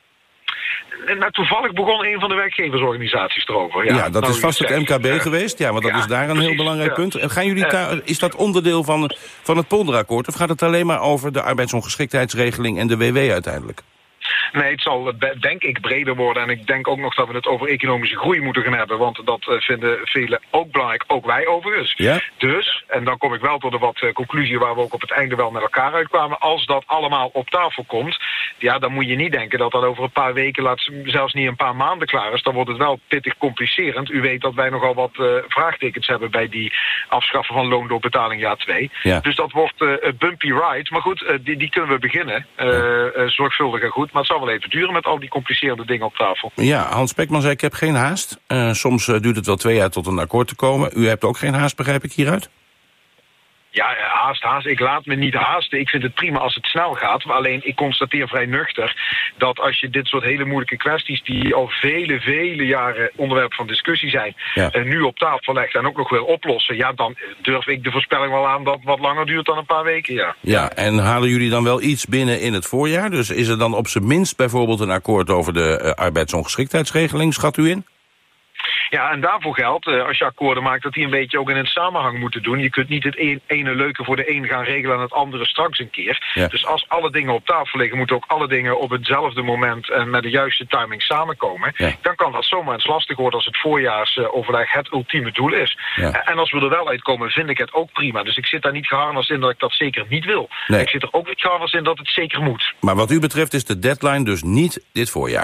Nou, toevallig begon een van de werkgeversorganisaties erover. Ja, ja dat nou, is vast het M K B uh, geweest. Ja, want dat ja, is daar een precies, heel belangrijk uh, punt. En gaan jullie uh, is dat onderdeel van, van het polderakkoord? Of gaat het alleen maar over de arbeidsongeschiktheidsregeling en de W W uiteindelijk? Nee, het zal denk ik breder worden. En ik denk ook nog dat we het over economische groei moeten gaan hebben. Want dat uh, vinden velen ook belangrijk. Ook wij overigens. Ja? Dus, en dan kom ik wel tot de wat uh, conclusie waar we ook op het einde wel met elkaar uitkwamen. Als dat allemaal op tafel komt, ja, dan moet je niet denken dat dat over een paar weken, laat, zelfs niet een paar maanden klaar is. Dan wordt het wel pittig complicerend. U weet dat wij nogal wat uh, vraagtekens hebben bij die afschaffen van loondoorbetaling jaar twee. Ja. Dus dat wordt uh, een bumpy ride. Maar goed, uh, die, die kunnen we beginnen. Uh, uh, zorgvuldig en goed. Maar het zal wel even duren met al die complicerende dingen op tafel. Ja, Hans Spekman zei, ik heb geen haast. Uh, soms uh, duurt het wel twee jaar tot een akkoord te komen. U hebt ook geen haast, begrijp ik hieruit? Ja, haast, haast. Ik laat me niet haasten. Ik vind het prima als het snel gaat. Maar alleen, ik constateer vrij nuchter dat als je dit soort hele moeilijke kwesties, die al vele, vele jaren onderwerp van discussie zijn, ja. uh, nu op tafel legt en ook nog wil oplossen, ja, dan durf ik de voorspelling wel aan dat het wat langer duurt dan een paar weken, ja. Ja, en halen jullie dan wel iets binnen in het voorjaar? Dus is er dan op zijn minst bijvoorbeeld een akkoord over de uh, arbeidsongeschiktheidsregeling, schat u in? Ja, en daarvoor geldt, als je akkoorden maakt, dat die een beetje ook in een samenhang moeten doen. Je kunt niet het een, ene leuke voor de een gaan regelen en het andere straks een keer. Ja. Dus als alle dingen op tafel liggen, moeten ook alle dingen op hetzelfde moment en met de juiste timing samenkomen. Ja. Dan kan dat zomaar eens lastig worden als het voorjaarsoverleg het ultieme doel is. Ja. En als we er wel uitkomen, vind ik het ook prima. Dus ik zit daar niet geharnast in dat ik dat zeker niet wil. Nee. Ik zit er ook niet geharnast in dat het zeker moet. Maar wat u betreft is de deadline dus niet dit voorjaar?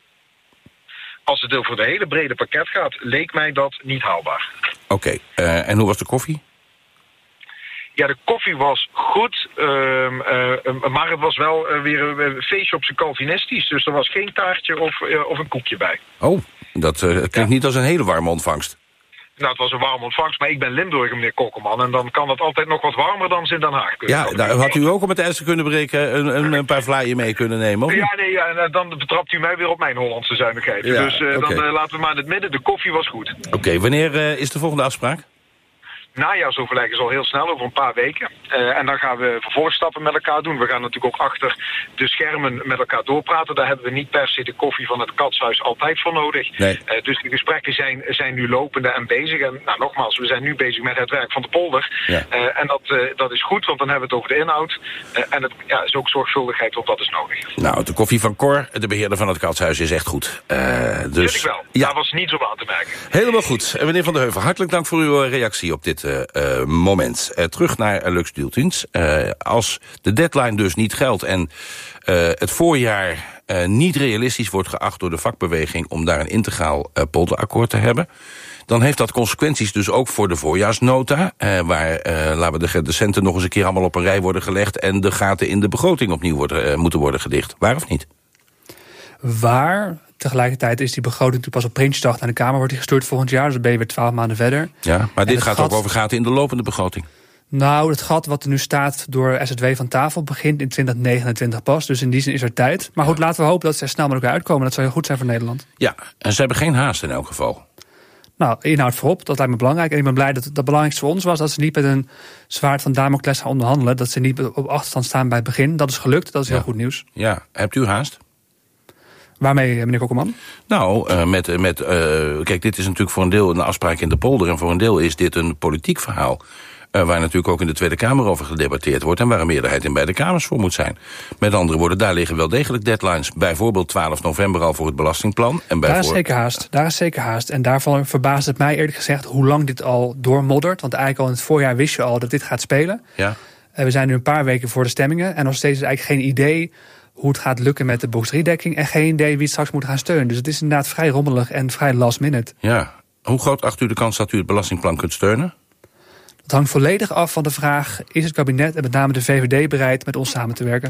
Als het over de hele brede pakket gaat, leek mij dat niet haalbaar. Oké, okay. uh, en hoe was de koffie? Ja, de koffie was goed, uh, uh, maar het was wel uh, weer een feestje op zijn Calvinistisch. Dus er was geen taartje of, uh, of een koekje bij. Oh, dat uh, klinkt ja. niet als een hele warme ontvangst. Nou, het was een warme ontvangst, maar ik ben Limburger, meneer Kokkelman. En dan kan het altijd nog wat warmer dan ze in Den Haag kunnen. Ja, nou, had u ook om het ijs te kunnen breken een, een, een paar vlaaien mee kunnen nemen, of Ja, nee, ja, en dan betrapt u mij weer op mijn Hollandse zuinigheid. Ja, dus uh, okay. dan uh, laten we maar in het midden. De koffie was goed. Oké, okay, wanneer uh, is de volgende afspraak? Najaarsoverleg is al heel snel, over een paar weken. Uh, en dan gaan we vervolgstappen met elkaar doen. We gaan natuurlijk ook achter de schermen met elkaar doorpraten. Daar hebben we niet per se de koffie van het Katshuis altijd voor nodig. Nee. Uh, dus de gesprekken zijn, zijn nu lopende en bezig. En nou, nogmaals, we zijn nu bezig met het werk van de polder. Ja. Uh, en dat, uh, dat is goed, want dan hebben we het over de inhoud. Uh, en het ja, is ook zorgvuldigheid, want dat is nodig. Nou, de koffie van Cor, de beheerder van het Katshuis, is echt goed. Uh, dus... Vind ik wel. Ja. Daar was niets op aan te merken. Helemaal goed. En meneer Van der Heuvel, hartelijk dank voor uw reactie op dit Uh, uh, moment. Uh, terug naar uh, Lux Deeltjens. Uh, als de deadline dus niet geldt en uh, het voorjaar uh, niet realistisch wordt geacht door de vakbeweging om daar een integraal uh, polderakkoord te hebben, dan heeft dat consequenties dus ook voor de voorjaarsnota, uh, waar, uh, laten we de, de centen nog eens een keer allemaal op een rij worden gelegd en de gaten in de begroting opnieuw worden, uh, moeten worden gedicht. Waar of niet? Waar. Tegelijkertijd is die begroting natuurlijk pas op Prinsjesdag naar de Kamer wordt die gestuurd volgend jaar. Dus dan ben je weer twaalf maanden verder. Ja, maar dit gaat gat, ook over gaten in de lopende begroting. Nou, het gat wat er nu staat door S Z W van tafel begint in twintig negenentwintig pas. Dus in die zin is er tijd. Maar goed, laten we hopen dat ze er snel met elkaar uitkomen. Dat zou heel goed zijn voor Nederland. Ja, en ze hebben geen haast in elk geval. Nou, inhoud voorop, dat lijkt me belangrijk. En ik ben blij dat het belangrijkste voor ons was dat ze niet met een zwaard van Damocles gaan onderhandelen. Dat ze niet op achterstand staan bij het begin. Dat is gelukt, dat is ja. heel goed nieuws. Ja, hebt u haast? Waarmee, meneer Kokkelman? Nou, uh, met, met, uh, kijk, dit is natuurlijk voor een deel een afspraak in de polder. En voor een deel is dit een politiek verhaal. Uh, waar natuurlijk ook in de Tweede Kamer over gedebatteerd wordt. En waar een meerderheid in beide kamers voor moet zijn. Met andere woorden, daar liggen wel degelijk deadlines. Bijvoorbeeld twaalf november al voor het belastingplan. En daar is zeker haast. Daar is zeker haast. En daarvan verbaast het mij eerlijk gezegd hoe lang dit al doormoddert. Want eigenlijk al in het voorjaar wist je al dat dit gaat spelen. Ja. Uh, we zijn nu een paar weken voor de stemmingen. En nog steeds is eigenlijk geen idee hoe het gaat lukken met de box drie-dekking en geen idee wie het straks moet gaan steunen. Dus het is inderdaad vrij rommelig en vrij last minute. Ja. Hoe groot acht u de kans dat u het belastingplan kunt steunen? Het hangt volledig af van de vraag, is het kabinet en met name de V V D bereid met ons samen te werken?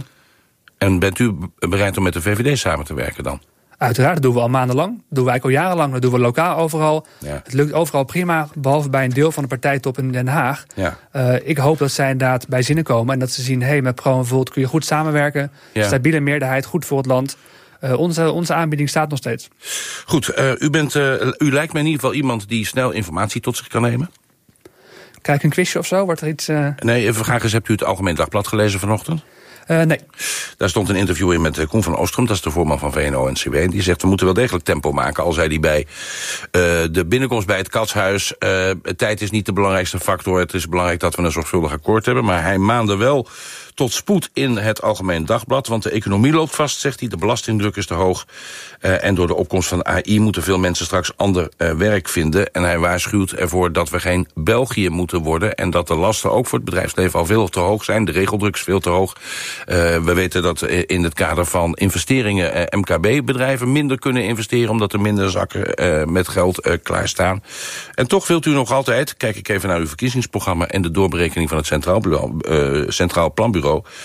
En bent u bereid om met de V V D samen te werken dan? Uiteraard, dat doen we al maandenlang. Dat doen we eigenlijk al jarenlang. Dat doen we lokaal overal. Ja. Het lukt overal prima, behalve bij een deel van de partijtop in Den Haag. Ja. Uh, ik hoop dat zij inderdaad bij zinnen komen. En dat ze zien, hé, hey, met Pro en Volt kun je goed samenwerken. Ja. Stabiele meerderheid, goed voor het land. Uh, onze, onze aanbieding staat nog steeds. Goed, uh, u, bent, uh, u lijkt me in ieder geval iemand die snel informatie tot zich kan nemen. Krijg ik een quizje of zo? Wordt er iets... Uh... Nee, even vragen eens, hebt u het Algemeen Dagblad gelezen vanochtend? Uh, nee. Daar stond een interview in met Koen van Oostrum, dat is de voorman van V N O N C W. En die zegt, we moeten wel degelijk tempo maken. Al zei hij bij uh, de binnenkomst bij het Katshuis, uh, tijd is niet de belangrijkste factor. Het is belangrijk dat we een zorgvuldig akkoord hebben. Maar hij maande wel tot spoed in het Algemeen Dagblad. Want de economie loopt vast, zegt hij. De belastingdruk is te hoog. Uh, en door de opkomst van A I moeten veel mensen straks ander uh, werk vinden. En hij waarschuwt ervoor dat we geen België moeten worden. En dat de lasten ook voor het bedrijfsleven al veel te hoog zijn. De regeldruk is veel te hoog. Uh, we weten dat in het kader van investeringen uh, M K B-bedrijven minder kunnen investeren, omdat er minder zakken uh, met geld uh, klaarstaan. En toch wilt u nog altijd, kijk ik even naar uw verkiezingsprogramma en de doorberekening van het Centraal, Bureau, uh, Centraal Planbureau,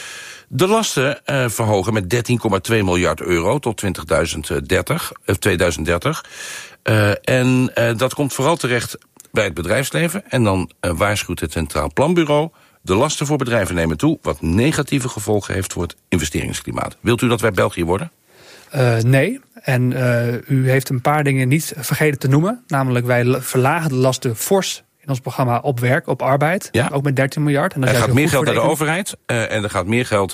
de lasten uh, verhogen met dertien komma twee miljard euro tot twintig dertig, of tweeduizend dertig. Uh, en uh, dat komt vooral terecht bij het bedrijfsleven. En dan uh, waarschuwt het Centraal Planbureau, de lasten voor bedrijven nemen toe, wat negatieve gevolgen heeft voor het investeringsklimaat. Wilt u dat wij België worden? Uh, nee. En uh, u heeft een paar dingen niet vergeten te noemen. Namelijk, wij verlagen de lasten fors in ons programma op werk, op arbeid. Ja. Ook met dertien miljard. En er gaat meer geld naar de overheid. Uh, en er gaat meer geld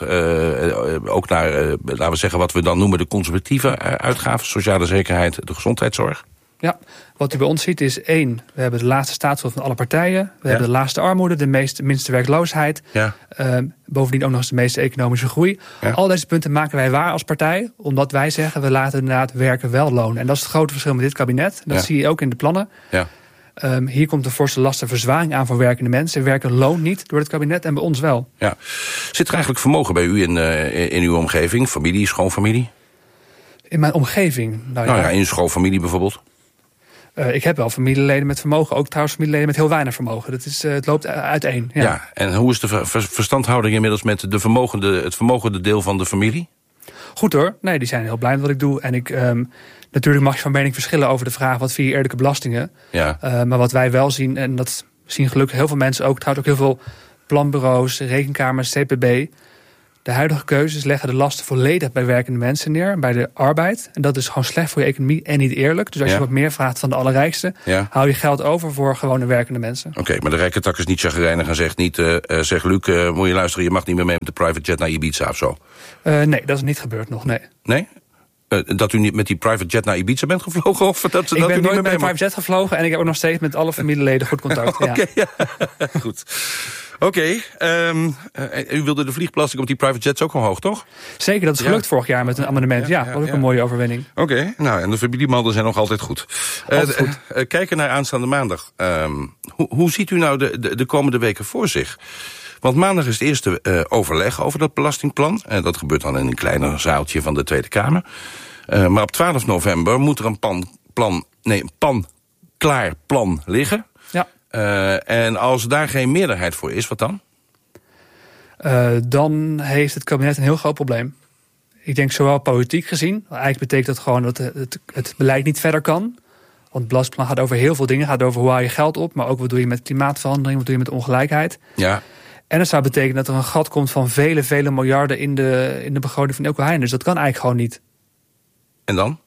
uh, ook naar, uh, laten we zeggen, wat we dan noemen de conservatieve uh, uitgaven. Sociale zekerheid, de gezondheidszorg. Ja, wat u bij ons ziet is één, we hebben de laagste staatsschuld van alle partijen. We ja. hebben de laagste armoede, de meest, minste werkloosheid. Ja. Uh, bovendien ook nog eens de meeste economische groei. Ja. Al deze punten maken wij waar als partij, omdat wij zeggen, we laten inderdaad werken wel lonen. En dat is het grote verschil met dit kabinet. Dat ja. zie je ook in de plannen. Ja. Um, hier komt de forse lastenverzwaring aan voor werkende mensen. Werken loont niet door het kabinet en bij ons wel. Ja. Zit er eigenlijk vermogen bij u in, uh, in uw omgeving? Familie, schoonfamilie? In mijn omgeving? Nou ja, nou ja in uw schoonfamilie bijvoorbeeld? Uh, ik heb wel familieleden met vermogen, ook trouwens familieleden met heel weinig vermogen. Dat is, uh, het loopt uiteen. Ja. ja, en hoe is de ver- verstandhouding inmiddels met de vermogende, het vermogende deel van de familie? Goed hoor, nee, die zijn heel blij met wat ik doe. En ik, um, natuurlijk mag je van mening verschillen over de vraag, wat vind je eerlijke belastingen? Ja. Uh, maar wat wij wel zien, en dat zien gelukkig heel veel mensen ook, trouwens ook heel veel planbureaus, rekenkamers, C P B. De huidige keuzes leggen de lasten volledig bij werkende mensen neer, bij de arbeid. En dat is gewoon slecht voor je economie en niet eerlijk. Dus als ja. je wat meer vraagt van de allerrijkste, ja. hou je geld over voor gewone werkende mensen. Oké, okay, maar de rijke tak is niet chagrijnig en zegt niet, uh, zeg Luc, uh, moet je luisteren, je mag niet meer mee met de private jet naar Ibiza of zo. Uh, nee, dat is niet gebeurd nog, nee. Nee? Uh, dat u niet met die private jet naar Ibiza bent gevlogen? Of dat, ik dat ben u nooit niet met een private jet gevlogen en ik heb ook nog steeds met alle familieleden goed contact. Oké, okay, ja. ja. Goed. Oké, okay, um, uh, u wilde de vliegbelasting op die private jets ook omhoog, toch? Zeker, dat is gelukt ja. vorig jaar met een amendement. Ja, ja, ja dat was ook ja. een mooie overwinning. Oké, okay, nou, en de familiebanden zijn nog altijd goed. Altijd uh, goed. Uh, kijken naar aanstaande maandag. Um, hoe, hoe ziet u nou de, de, de komende weken voor zich? Want maandag is het eerste uh, overleg over dat belastingplan. En dat gebeurt dan in een kleiner zaaltje van de Tweede Kamer. Uh, maar op twaalf november moet er een pan, plan, nee, een pan-klaar plan liggen. Ja. Uh, en als daar geen meerderheid voor is, wat dan? Uh, dan heeft het kabinet een heel groot probleem. Ik denk zowel politiek gezien, eigenlijk betekent dat gewoon dat het, het beleid niet verder kan. Want het belastingplan gaat over heel veel dingen. Het gaat over hoe haal je geld op, maar ook wat doe je met klimaatverandering, wat doe je met ongelijkheid. Ja. En dat zou betekenen dat er een gat komt van vele, vele miljarden in de, in de begroting van Eelco Heijnen. Dus dat kan eigenlijk gewoon niet. En dan?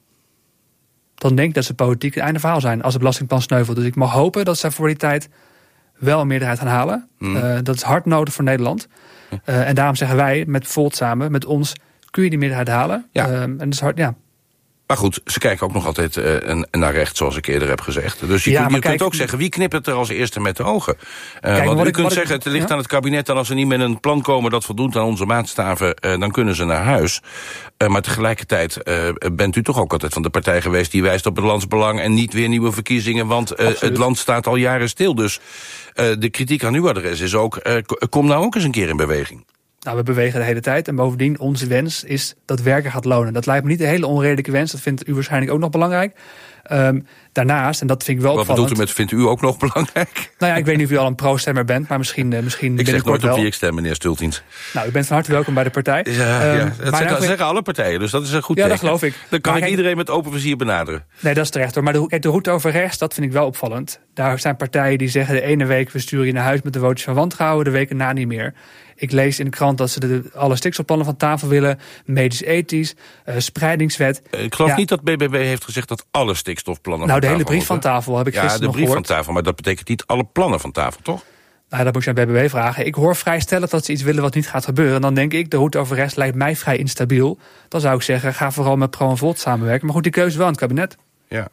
Dan denk ik dat ze politiek het einde verhaal zijn als het belastingplan sneuvelt. Dus ik mag hopen dat ze voor die tijd wel een meerderheid gaan halen. Mm. Uh, dat is hard nodig voor Nederland. Uh, en daarom zeggen wij met Volt samen, met ons, kun je die meerderheid halen. Ja. Uh, en dat is hard, ja. Maar goed, ze kijken ook nog altijd uh, naar rechts, zoals ik eerder heb gezegd. Dus je, ja, kunt, je kijk, kunt ook zeggen, wie knipt het er als eerste met de ogen? Uh, kijk, want u ik, kunt zeggen, ik, het ligt ja? aan het kabinet, en als ze niet met een plan komen dat voldoet aan onze maatstaven, uh, dan kunnen ze naar huis. Uh, maar tegelijkertijd uh, bent u toch ook altijd van de partij geweest die wijst op het landsbelang en niet weer nieuwe verkiezingen, want uh, het land staat al jaren stil. Dus uh, de kritiek aan uw adres is ook, uh, kom nou ook eens een keer in beweging. Nou, we bewegen de hele tijd. En bovendien, onze wens is dat werken gaat lonen. Dat lijkt me niet een hele onredelijke wens. Dat vindt u waarschijnlijk ook nog belangrijk. Um, daarnaast, en dat vind ik wel Wat opvallend... Wat bedoelt u met vindt u ook nog belangrijk? Nou ja, ik weet niet of u al een pro-stemmer bent, maar misschien, uh, misschien ik zeg nooit wel. op wie ik stem, meneer Stultins. Nou, u bent van harte welkom bij de partij. Ja, um, ja. Dat zeggen, nou, zeggen alle partijen, dus dat is een goed ja, teken. Dat geloof ik. Dan kan maar ik kijk, iedereen met open vizier benaderen. Nee, dat is terecht hoor. Maar de, kijk, de route over rechts, dat vind ik wel opvallend. Daar zijn partijen die zeggen de ene week we sturen je naar huis met de vootjes van wantrouwen, de week erna niet meer. Ik lees in de krant dat ze de, alle stikstofplannen van tafel willen. Medisch-ethisch, uh, spreidingswet. Ik geloof ja. niet dat B B B heeft gezegd dat alle stikstofplannen nou, van tafel Nou, de hele brief moeten. van tafel heb ik ja, gisteren nog gehoord. Ja, de brief gehoord. van tafel, maar dat betekent niet alle plannen van tafel, toch? Nou, dat moet je aan B B B vragen. Ik hoor vrij stellig dat ze iets willen wat niet gaat gebeuren. En dan denk ik, de route over rechts lijkt mij vrij instabiel. Dan zou ik zeggen, ga vooral met Pro en Volt samenwerken. Maar goed, die keuze is wel aan het kabinet. Ja.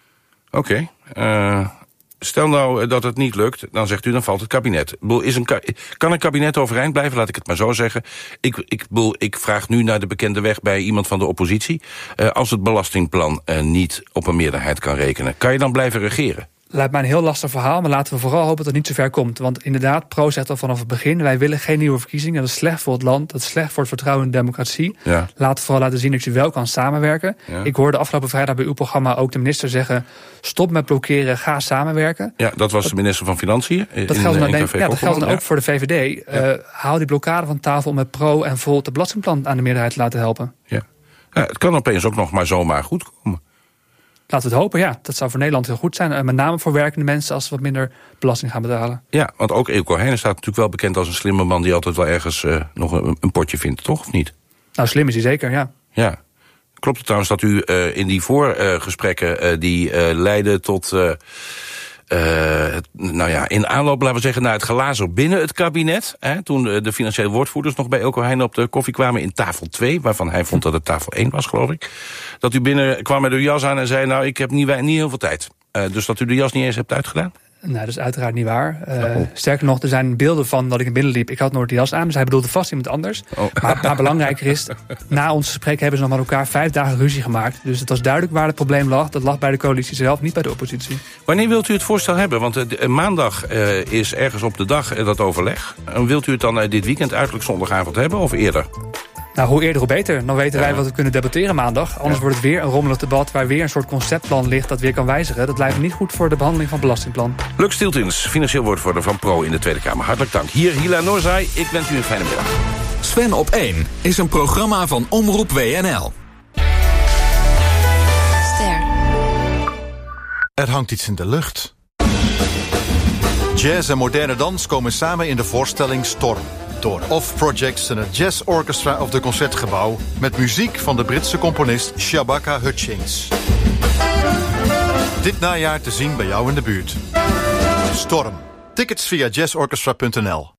Oké. Okay. Uh... Stel nou dat het niet lukt, dan zegt u, dan valt het kabinet. Is een, kan een kabinet overeind blijven, laat ik het maar zo zeggen. Ik, ik, ik vraag nu naar de bekende weg bij iemand van de oppositie. Uh, als het belastingplan uh, niet op een meerderheid kan rekenen, kan je dan blijven regeren? Lijkt mij een heel lastig verhaal, maar laten we vooral hopen dat het niet zo ver komt. Want inderdaad, Pro zegt al vanaf het begin, wij willen geen nieuwe verkiezingen. Dat is slecht voor het land, dat is slecht voor het vertrouwen in de democratie. Ja. Laten we vooral laten zien dat je wel kan samenwerken. Ja. Ik hoorde afgelopen vrijdag bij uw programma ook de minister zeggen, stop met blokkeren, ga samenwerken. Ja, dat was de minister van Financiën. Dat in, geldt dan, in ja, dat geldt dan ook ja. voor de V V D. Ja. Uh, haal die blokkade van tafel om met Pro en Volt het belastingplan aan de meerderheid te laten helpen. Ja. Ja, het kan opeens ook nog maar zomaar goed komen. Laten we het hopen, ja. Dat zou voor Nederland heel goed zijn. Met name voor werkende mensen als ze wat minder belasting gaan betalen. Ja, want ook Eelco Heijnen staat natuurlijk wel bekend als een slimme man die altijd wel ergens uh, nog een, een potje vindt, toch? Of niet? Nou, slim is hij zeker, ja. Ja. Klopt het trouwens dat u uh, in die voorgesprekken uh, die uh, leidden tot... Uh, Uh, het, nou ja, in aanloop, laten we zeggen, naar het glazer binnen het kabinet. Hè, toen de, de financiële woordvoerders nog bij Eelco Heijnen op de koffie kwamen in tafel twee... waarvan hij vond dat het tafel één was, geloof ik. Dat u binnen kwam met uw jas aan en zei, nou, ik heb niet, niet heel veel tijd. Uh, dus dat u de jas niet eens hebt uitgedaan? Nou, dat is uiteraard niet waar. Uh, oh. Sterker nog, er zijn beelden van dat ik naar binnen liep. Ik had nooit de jas aan, dus hij bedoelde vast iemand anders. Oh. Maar, maar belangrijker is, na ons gesprek hebben ze nog met elkaar vijf dagen ruzie gemaakt. Dus het was duidelijk waar het probleem lag. Dat lag bij de coalitie zelf, niet bij de oppositie. Wanneer wilt u het voorstel hebben? Want uh, maandag uh, is ergens op de dag uh, dat overleg. Uh, wilt u het dan uh, dit weekend uiterlijk zondagavond hebben of eerder? Nou, hoe eerder hoe beter. Dan weten wij wat we kunnen debatteren maandag. Anders ja. wordt het weer een rommelig debat waar weer een soort conceptplan ligt dat weer kan wijzigen. Dat lijkt me niet goed voor de behandeling van het belastingplan. Luc Stieltins, financieel woordvoerder van Pro in de Tweede Kamer. Hartelijk dank. Hier Hila Noorzai, ik wens u een fijne middag. Sven op één is een programma van Omroep W N L. Ster. Er hangt iets in de lucht. Jazz en moderne dans komen samen in de voorstelling Storm. Door Off Projects en het Jazz Orchestra of de Concertgebouw, met muziek van de Britse componist Shabaka Hutchings. Dit najaar te zien bij jou in de buurt. Storm. Tickets via jazzorchestra punt n l.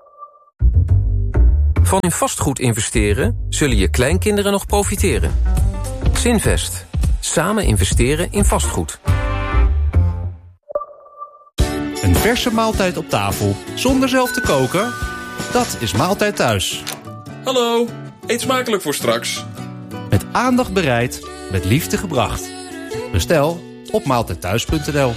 Van in vastgoed investeren zullen je kleinkinderen nog profiteren. Zinvest. Samen investeren in vastgoed. Een verse maaltijd op tafel, zonder zelf te koken? Dat is Maaltijd Thuis. Hallo, eet smakelijk voor straks. Met aandacht bereid, met liefde gebracht. Bestel op maaltijdthuis punt n l.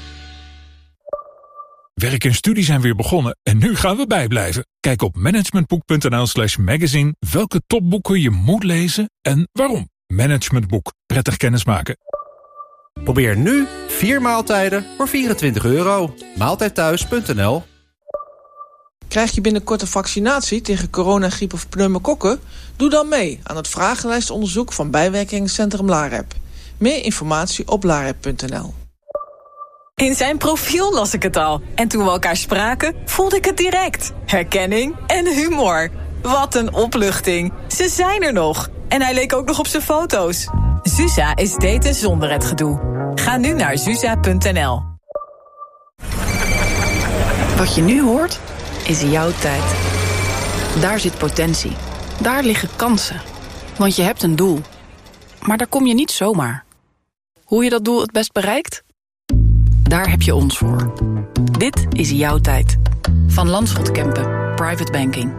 Werk en studie zijn weer begonnen en nu gaan we bijblijven. Kijk op managementboek punt n l slash magazine welke topboeken je moet lezen en waarom. Managementboek, prettig kennismaken. Probeer nu vier maaltijden voor vierentwintig euro. maaltijdthuis punt n l. Krijg je binnenkort een vaccinatie tegen corona, griep of pneumokokken? Doe dan mee aan het vragenlijstonderzoek van bijwerkingencentrum LAREP. Meer informatie op larep punt n l. In zijn profiel las ik het al. En toen we elkaar spraken, voelde ik het direct. Herkenning en humor. Wat een opluchting. Ze zijn er nog. En hij leek ook nog op zijn foto's. Zusa is daten zonder het gedoe. Ga nu naar zusa punt n l. Wat je nu hoort, is jouw tijd. Daar zit potentie. Daar liggen kansen. Want je hebt een doel. Maar daar kom je niet zomaar. Hoe je dat doel het best bereikt? Daar heb je ons voor. Dit is jouw tijd. Van Landschot Kempen, Private Banking.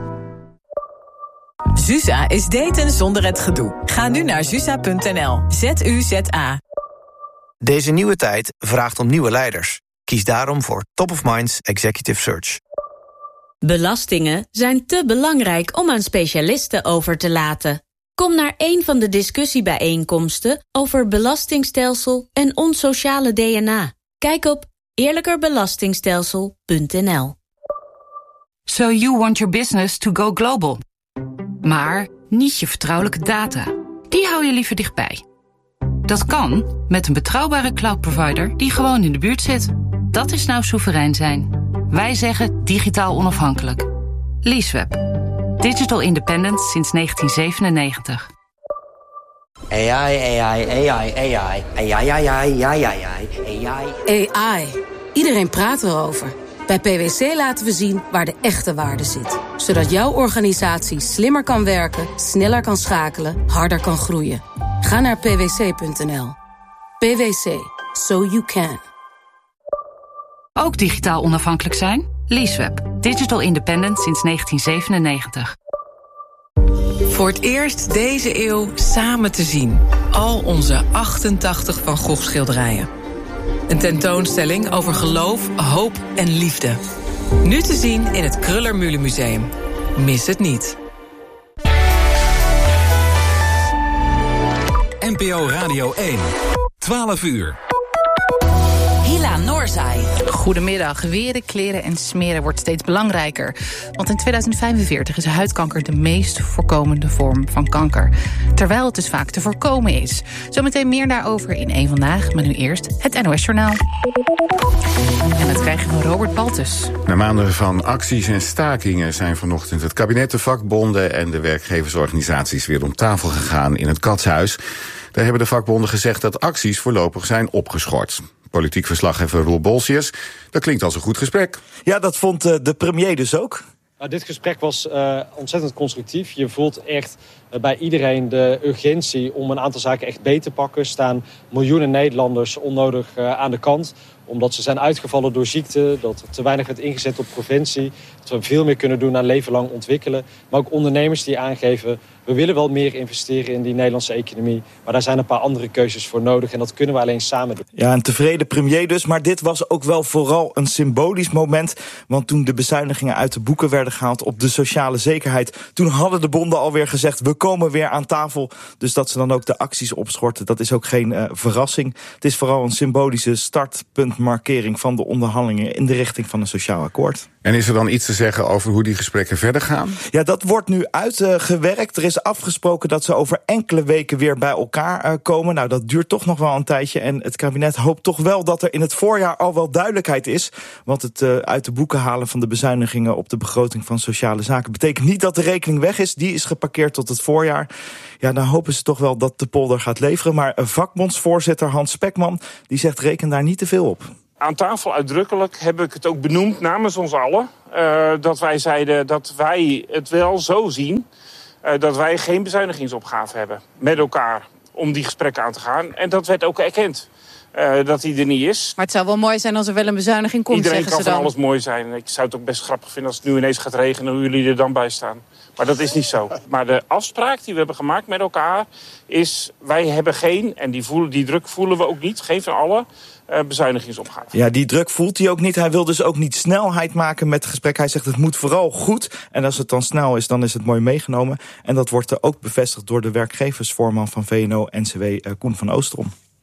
Zusa is daten zonder het gedoe. Ga nu naar zusa punt n l. Z U Z A. Deze nieuwe tijd vraagt om nieuwe leiders. Kies daarom voor Top of Minds Executive Search. Belastingen zijn te belangrijk om aan specialisten over te laten. Kom naar een van de discussiebijeenkomsten over belastingstelsel en ons sociale D N A. Kijk op eerlijkerbelastingstelsel punt n l. So you want your business to go global. Maar niet je vertrouwelijke data. Die hou je liever dichtbij. Dat kan met een betrouwbare cloudprovider die gewoon in de buurt zit. Dat is nou soeverein zijn. Wij zeggen digitaal onafhankelijk. Leaseweb. Digital independent sinds negentien zevenennegentig. A I, A I, A I, A I, A I, A I, A I, A I. A I. Iedereen praat erover. Bij P W C laten we zien waar de echte waarde zit. Zodat jouw organisatie slimmer kan werken, sneller kan schakelen, harder kan groeien. Ga naar p w c punt n l. P W C. So you can. Ook digitaal onafhankelijk zijn? Leaseweb. Digital independent sinds negentien zevenennegentig. Voor het eerst deze eeuw samen te zien. Al onze achtentachtig Van Gogh schilderijen. Een tentoonstelling over geloof, hoop en liefde. Nu te zien in het Kröller-Müller Museum. Mis het niet. N P O Radio één. twaalf uur. Hila Noorzai. Goedemiddag. Weren, kleren en smeren wordt steeds belangrijker. Want in tweeduizend vijfenveertig is huidkanker de meest voorkomende vorm van kanker. Terwijl het dus vaak te voorkomen is. Zometeen meer daarover in één Vandaag. Maar nu eerst het N O S-journaal. En dat krijg je van Robert Baltus. Na maanden van acties en stakingen zijn vanochtend het kabinet, de vakbonden en de werkgeversorganisaties weer om tafel gegaan in het Katshuis. Daar hebben de vakbonden gezegd dat acties voorlopig zijn opgeschort. Politiek verslaggever Roel Bolsius, dat klinkt als een goed gesprek. Ja, dat vond uh, de premier dus ook. Nou, dit gesprek was uh, ontzettend constructief. Je voelt echt bij iedereen de urgentie om een aantal zaken echt beter te pakken. Staan miljoenen Nederlanders onnodig uh, aan de kant. Omdat ze zijn uitgevallen door ziekte, dat er te weinig werd ingezet op preventie. Dat we veel meer kunnen doen aan leven lang ontwikkelen. Maar ook ondernemers die aangeven, we willen wel meer investeren in die Nederlandse economie. Maar daar zijn een paar andere keuzes voor nodig en dat kunnen we alleen samen doen. Ja, een tevreden premier dus, maar dit was ook wel vooral een symbolisch moment. Want toen de bezuinigingen uit de boeken werden gehaald op de sociale zekerheid, toen hadden de bonden alweer gezegd, we komen weer aan tafel. Dus dat ze dan ook de acties opschorten, dat is ook geen uh, verrassing. Het is vooral een symbolische startpuntmarkering van de onderhandelingen in de richting van een sociaal akkoord. En is er dan iets te zeggen over hoe die gesprekken verder gaan? Ja, dat wordt nu uitgewerkt. Er is afgesproken dat ze over enkele weken weer bij elkaar uh, komen. Nou, dat duurt toch nog wel een tijdje. En het kabinet hoopt toch wel dat er in het voorjaar al wel duidelijkheid is. Want het uh, uit de boeken halen van de bezuinigingen op de begroting van sociale zaken betekent niet dat de rekening weg is. Die is geparkeerd tot het voorjaar. Ja, dan hopen ze toch wel dat de polder gaat leveren. Maar vakbondsvoorzitter Hans Spekman, die zegt reken daar niet te veel op. Aan tafel uitdrukkelijk heb ik het ook benoemd namens ons allen. Uh, dat wij zeiden dat wij het wel zo zien. Uh, dat wij geen bezuinigingsopgave hebben met elkaar om die gesprekken aan te gaan. En dat werd ook erkend. Uh, dat die er niet is. Maar het zou wel mooi zijn als er wel een bezuiniging komt, Iedereen zeggen ze kan dan. van alles mooi zijn. Ik zou het ook best grappig vinden als het nu ineens gaat regenen, hoe jullie er dan bij staan. Maar dat is niet zo. Maar de afspraak die we hebben gemaakt met elkaar is, wij hebben geen, en die, voelen, die druk voelen we ook niet, geen van allen, uh, bezuinigingsopgave. Ja, die druk voelt hij ook niet. Hij wil dus ook niet snelheid maken met het gesprek. Hij zegt het moet vooral goed. En als het dan snel is, dan is het mooi meegenomen. En dat wordt er ook bevestigd door de werkgeversvoorman van V N O N C W, uh, Koen van Oostrom.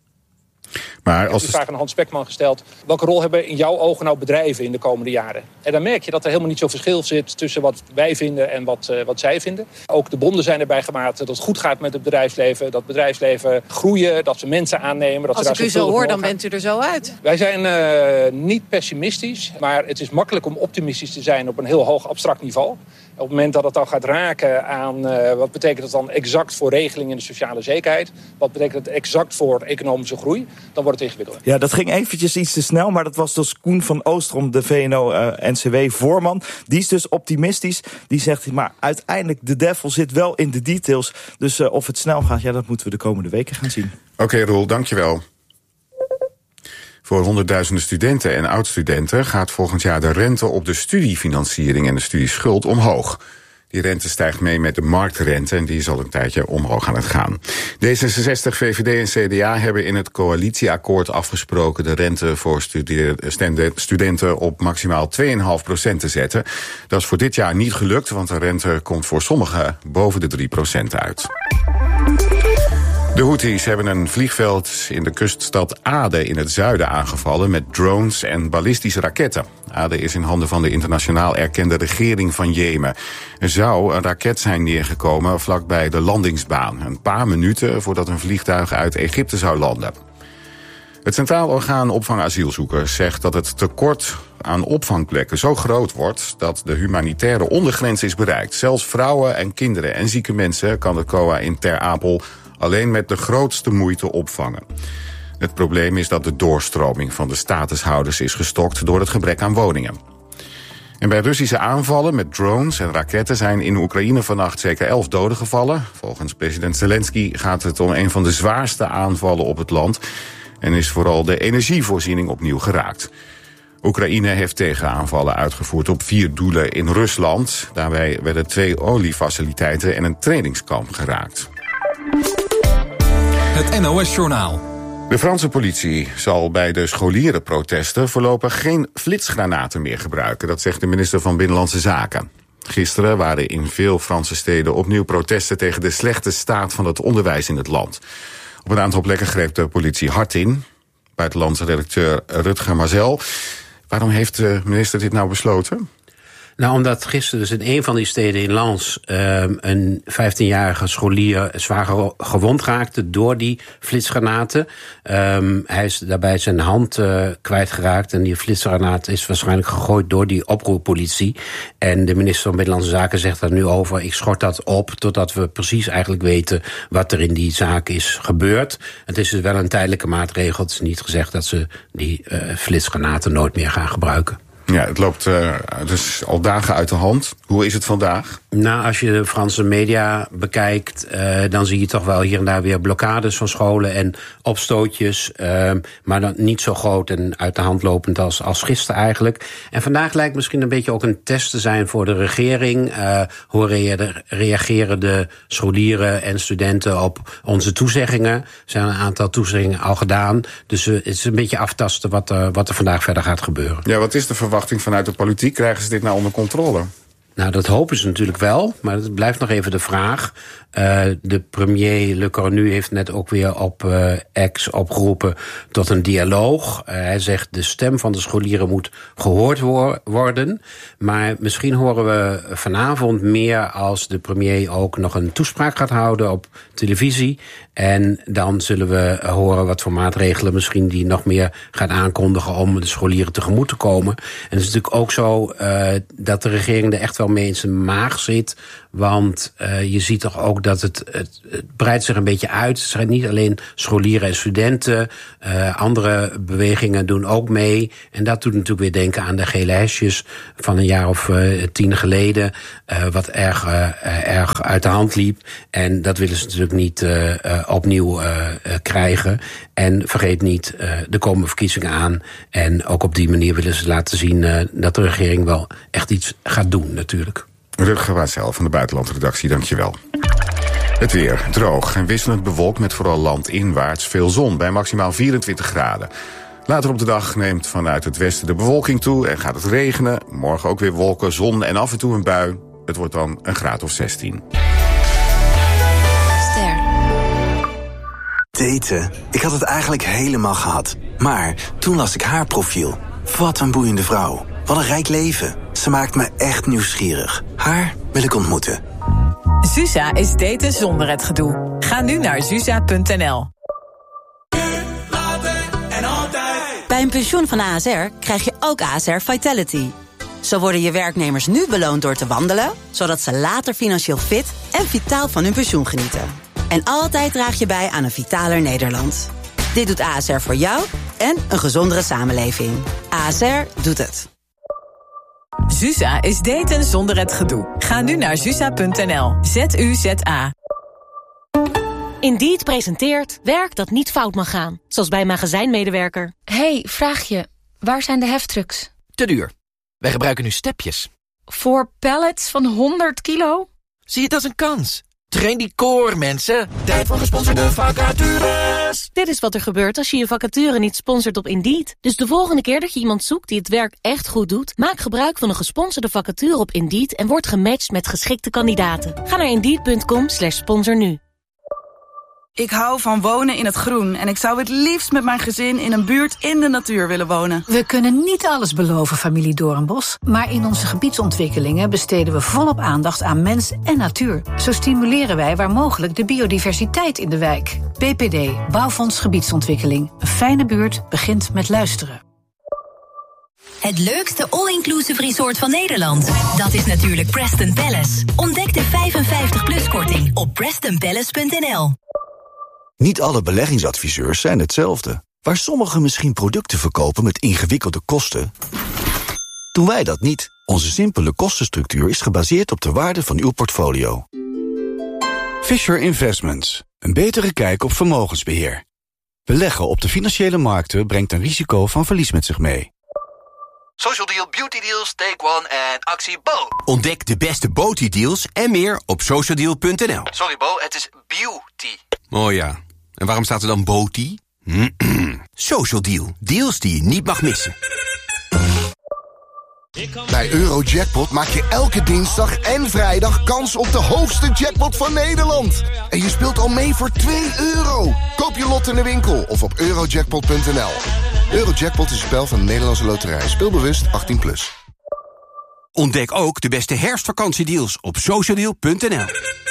Maar als ik heb de vraag aan Hans Spekman gesteld. Welke rol hebben in jouw ogen nou bedrijven in de komende jaren? En dan merk je dat er helemaal niet zo verschil zit tussen wat wij vinden en wat, uh, wat zij vinden. Ook de bonden zijn erbij gemaakt dat het goed gaat met het bedrijfsleven. Dat het bedrijfsleven groeien, dat ze mensen aannemen. Dat Als ze ik daar u zo hoor, dan gaan. bent u er zo uit. Wij zijn uh, niet pessimistisch, maar het is makkelijk om optimistisch te zijn op een heel hoog abstract niveau. Op het moment dat het dan gaat raken aan uh, wat betekent het dan exact voor regelingen in de sociale zekerheid, wat betekent het exact voor economische groei, dan wordt het ingewikkeld. Ja, dat ging eventjes iets te snel, maar dat was dus Koen van Oostrom, de V N O N C W-voorman. Die is dus optimistisch. Die zegt, maar uiteindelijk, de devil zit wel in de details. Dus uh, of het snel gaat, ja, dat moeten we de komende weken gaan zien. Oké, okay, Roel, dankjewel. Voor honderdduizenden studenten en oud-studenten gaat volgend jaar de rente op de studiefinanciering en de studieschuld omhoog. Die rente stijgt mee met de marktrente en die is al een tijdje omhoog aan het gaan. D zesenzestig, V V D en C D A hebben in het coalitieakkoord afgesproken de rente voor studenten op maximaal twee komma vijf procent te zetten. Dat is voor dit jaar niet gelukt, want de rente komt voor sommigen boven de drie procent uit. De Houthis hebben een vliegveld in de kuststad Aden in het zuiden aangevallen met drones en ballistische raketten. Aden is in handen van de internationaal erkende regering van Jemen. Er zou een raket zijn neergekomen vlakbij de landingsbaan, een paar minuten voordat een vliegtuig uit Egypte zou landen. Het Centraal Orgaan Opvang Asielzoekers zegt dat het tekort aan opvangplekken zo groot wordt dat de humanitaire ondergrens is bereikt. Zelfs vrouwen en kinderen en zieke mensen kan het C O A in Ter Apel alleen met de grootste moeite opvangen. Het probleem is dat de doorstroming van de statushouders is gestokt door het gebrek aan woningen. En bij Russische aanvallen met drones en raketten zijn in Oekraïne vannacht zeker elf doden gevallen. Volgens president Zelensky gaat het om een van de zwaarste aanvallen op het land en is vooral de energievoorziening opnieuw geraakt. Oekraïne heeft tegenaanvallen uitgevoerd op vier doelen in Rusland. Daarbij werden twee oliefaciliteiten en een trainingskamp geraakt. Het N O S-journaal. De Franse politie zal bij de scholierenprotesten voorlopig geen flitsgranaten meer gebruiken. Dat zegt de minister van Binnenlandse Zaken. Gisteren waren in veel Franse steden opnieuw protesten tegen de slechte staat van het onderwijs in het land. Op een aantal plekken greep de politie hard in. Buitenlandse redacteur Rutger Mazel. Waarom heeft de minister dit nou besloten? Nou, omdat gisteren dus in een van die steden in Lens um, een vijftienjarige scholier zwaar gewond raakte door die flitsgranaten. Um, hij is daarbij zijn hand uh, kwijtgeraakt en die flitsgranaat is waarschijnlijk gegooid door die oproerpolitie. En de minister van Binnenlandse Zaken zegt daar nu over, ik schort dat op totdat we precies eigenlijk weten wat er in die zaak is gebeurd. Het is dus wel een tijdelijke maatregel. Het is niet gezegd dat ze die uh, flitsgranaten nooit meer gaan gebruiken. Ja, het loopt uh, dus al dagen uit de hand. Hoe is het vandaag? Nou, als je de Franse media bekijkt, uh, dan zie je toch wel hier en daar weer blokkades van scholen en opstootjes. Uh, maar dan niet zo groot en uit de hand lopend als, als gisteren eigenlijk. En vandaag lijkt misschien een beetje ook een test te zijn voor de regering. Uh, hoe rea- reageren de scholieren en studenten op onze toezeggingen? Er zijn een aantal toezeggingen al gedaan. Dus uh, het is een beetje aftasten wat, uh, wat er vandaag verder gaat gebeuren. Ja, wat is de verwachting vanuit de politiek? Krijgen ze dit nou onder controle? Nou, dat hopen ze natuurlijk wel, maar het blijft nog even de vraag. Uh, de premier Le Cornu heeft net ook weer op uh, X opgeroepen tot een dialoog. Uh, hij zegt de stem van de scholieren moet gehoord wo- worden. Maar misschien horen we vanavond meer als de premier ook nog een toespraak gaat houden op televisie. En dan zullen we horen wat voor maatregelen misschien die nog meer gaat aankondigen om de scholieren tegemoet te komen. En het is natuurlijk ook zo uh, dat de regering er echt wel mee in zijn maag zit. Want uh, je ziet toch ook dat het, het, het breidt zich een beetje uit. Het zijn niet alleen scholieren en studenten. Uh, andere bewegingen doen ook mee. En dat doet natuurlijk weer denken aan de gele hesjes van een jaar of uh, tien geleden. Uh, wat erg, uh, erg uit de hand liep. En dat willen ze natuurlijk niet uh, uh, opnieuw uh, uh, krijgen. En vergeet niet, uh, er komen verkiezingen aan. En ook op die manier willen ze laten zien uh, dat de regering wel echt iets gaat doen natuurlijk. Rutger Waassel van de Buitenlandredactie, dankjewel. Het weer, droog en wisselend bewolkt met vooral landinwaarts veel zon bij maximaal vierentwintig graden. Later op de dag neemt vanuit het westen de bewolking toe en gaat het regenen. Morgen ook weer wolken, zon en af en toe een bui. Het wordt dan een graad of zestien. Ster. Daten. Ik had het eigenlijk helemaal gehad. Maar toen las ik haar profiel. Wat een boeiende vrouw. Wat een rijk leven. Ze maakt me echt nieuwsgierig. Haar wil ik ontmoeten. Zuza is daten zonder het gedoe. Ga nu naar zuza punt n l. Bij een pensioen van A S R krijg je ook A S R Vitality. Zo worden je werknemers nu beloond door te wandelen, zodat ze later financieel fit en vitaal van hun pensioen genieten. En altijd draag je bij aan een vitaler Nederland. Dit doet A S R voor jou en een gezondere samenleving. A S R doet het. Zuza is daten zonder het gedoe. Ga nu naar zuza punt n l. Z U Z A. Indeed presenteert werk dat niet fout mag gaan. Zoals bij een magazijnmedewerker. Hey, vraagje. Waar zijn de heftrucks? Te duur. Wij gebruiken nu stepjes. Voor pallets van honderd kilo? Zie het als een kans. Train die core, mensen. Tijd voor gesponsorde vacatures. Dit is wat er gebeurt als je je vacature niet sponsort op Indeed. Dus de volgende keer dat je iemand zoekt die het werk echt goed doet, maak gebruik van een gesponsorde vacature op Indeed en word gematcht met geschikte kandidaten. Ga naar indeed punt com slash sponsor nu. Ik hou van wonen in het groen en ik zou het liefst met mijn gezin in een buurt in de natuur willen wonen. We kunnen niet alles beloven, familie Doornbos, maar in onze gebiedsontwikkelingen besteden we volop aandacht aan mens en natuur. Zo stimuleren wij waar mogelijk de biodiversiteit in de wijk. B P D, Bouwfonds Gebiedsontwikkeling. Een fijne buurt begint met luisteren. Het leukste all-inclusive resort van Nederland. Dat is natuurlijk Preston Palace. Ontdek de vijfenvijftig plus korting op preston palace punt n l. Niet alle beleggingsadviseurs zijn hetzelfde. Waar sommigen misschien producten verkopen met ingewikkelde kosten, doen wij dat niet. Onze simpele kostenstructuur is gebaseerd op de waarde van uw portfolio. Fisher Investments. Een betere kijk op vermogensbeheer. Beleggen op de financiële markten brengt een risico van verlies met zich mee. Social Deal, Beauty Deals, Take One en actie Bo. Ontdek de beste beauty deals en meer op social deal punt n l. Sorry Bo, het is beauty. Oh ja, en waarom staat er dan beauty? Social Deal, deals die je niet mag missen. Bij Eurojackpot maak je elke dinsdag en vrijdag kans op de hoogste jackpot van Nederland. En je speelt al mee voor twee euro. Koop je lot in de winkel of op eurojackpot punt n l. Eurojackpot is een spel van de Nederlandse Loterij. Speelbewust achttien plus. Ontdek ook de beste herfstvakantiedeals op social deal punt n l.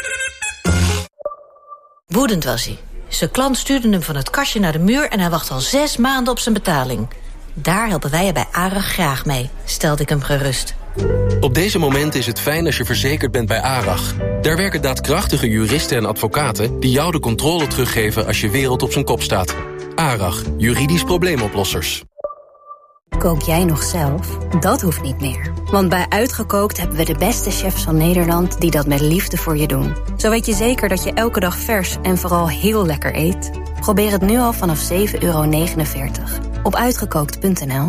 Woedend was hij. Zijn klant stuurde hem van het kastje naar de muur en hij wacht al zes maanden op zijn betaling. Daar helpen wij je bij ARAG graag mee, stelde ik hem gerust. Op deze momenten is het fijn als je verzekerd bent bij ARAG. Daar werken daadkrachtige juristen en advocaten die jou de controle teruggeven als je wereld op zijn kop staat. ARAG, juridisch probleemoplossers. Kook jij nog zelf? Dat hoeft niet meer. Want bij Uitgekookt hebben we de beste chefs van Nederland die dat met liefde voor je doen. Zo weet je zeker dat je elke dag vers en vooral heel lekker eet. Probeer het nu al vanaf zeven euro negenenveertig op uitgekookt punt n l.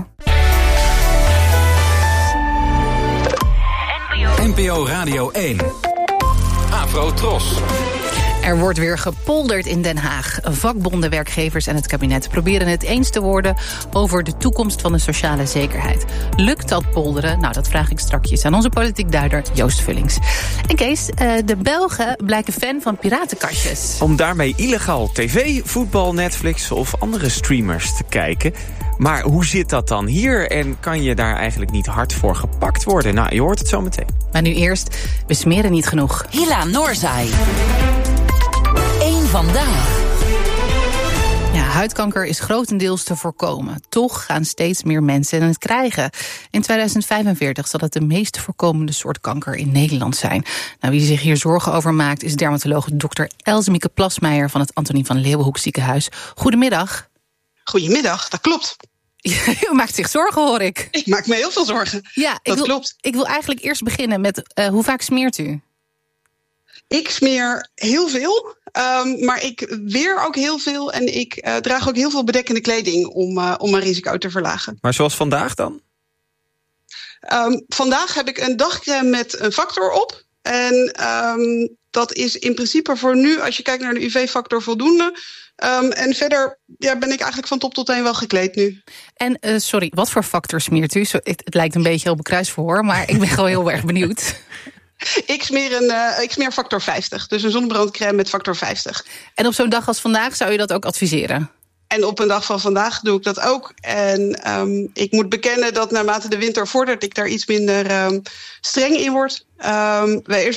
N P O Radio één. Afro Tros. Er wordt weer gepolderd in Den Haag. Vakbonden, werkgevers en het kabinet proberen het eens te worden over de toekomst van de sociale zekerheid. Lukt dat polderen? Nou, dat vraag ik strakjes aan onze politiek duider Joost Vullings. En Kees, de Belgen blijken fan van piratenkastjes. Om daarmee illegaal tv, voetbal, Netflix of andere streamers te kijken. Maar hoe zit dat dan hier? En kan je daar eigenlijk niet hard voor gepakt worden? Nou, je hoort het zo meteen. Maar nu eerst, we smeren niet genoeg. Hila Noorzai. Eén vandaag. Ja, huidkanker is grotendeels te voorkomen. Toch gaan steeds meer mensen het krijgen. In tweeduizend vijfenveertig zal het de meest voorkomende soort kanker in Nederland zijn. Nou, wie zich hier zorgen over maakt is dermatoloog dokter Elsemieke Plasmeijer van het Antonie van Leeuwenhoek ziekenhuis. Goedemiddag. Goedemiddag, dat klopt. U maakt zich zorgen, hoor ik. Ik maak me heel veel zorgen. Ja, dat ik wil, klopt. Ik wil eigenlijk eerst beginnen met uh, hoe vaak smeert u? Ik smeer heel veel, um, maar ik weer ook heel veel. En ik uh, draag ook heel veel bedekkende kleding om, uh, om mijn risico te verlagen. Maar zoals vandaag dan? Um, vandaag heb ik een dagcrème met een factor op. En um, dat is in principe voor nu, als je kijkt naar de U V-factor, voldoende. Um, en verder ja, ben ik eigenlijk van top tot teen wel gekleed nu. En uh, sorry, wat voor factor smeert u? Zo, het, het lijkt een beetje op een kruisverhoor, maar ik ben gewoon heel erg benieuwd. Ik smeer, een, uh, ik smeer factor vijftig, dus een zonnebrandcrème met factor vijftig. En op zo'n dag als vandaag zou je dat ook adviseren? En op een dag van vandaag doe ik dat ook. En um, ik moet bekennen dat naarmate de winter vordert, ik daar iets minder um, streng in word. Um, wij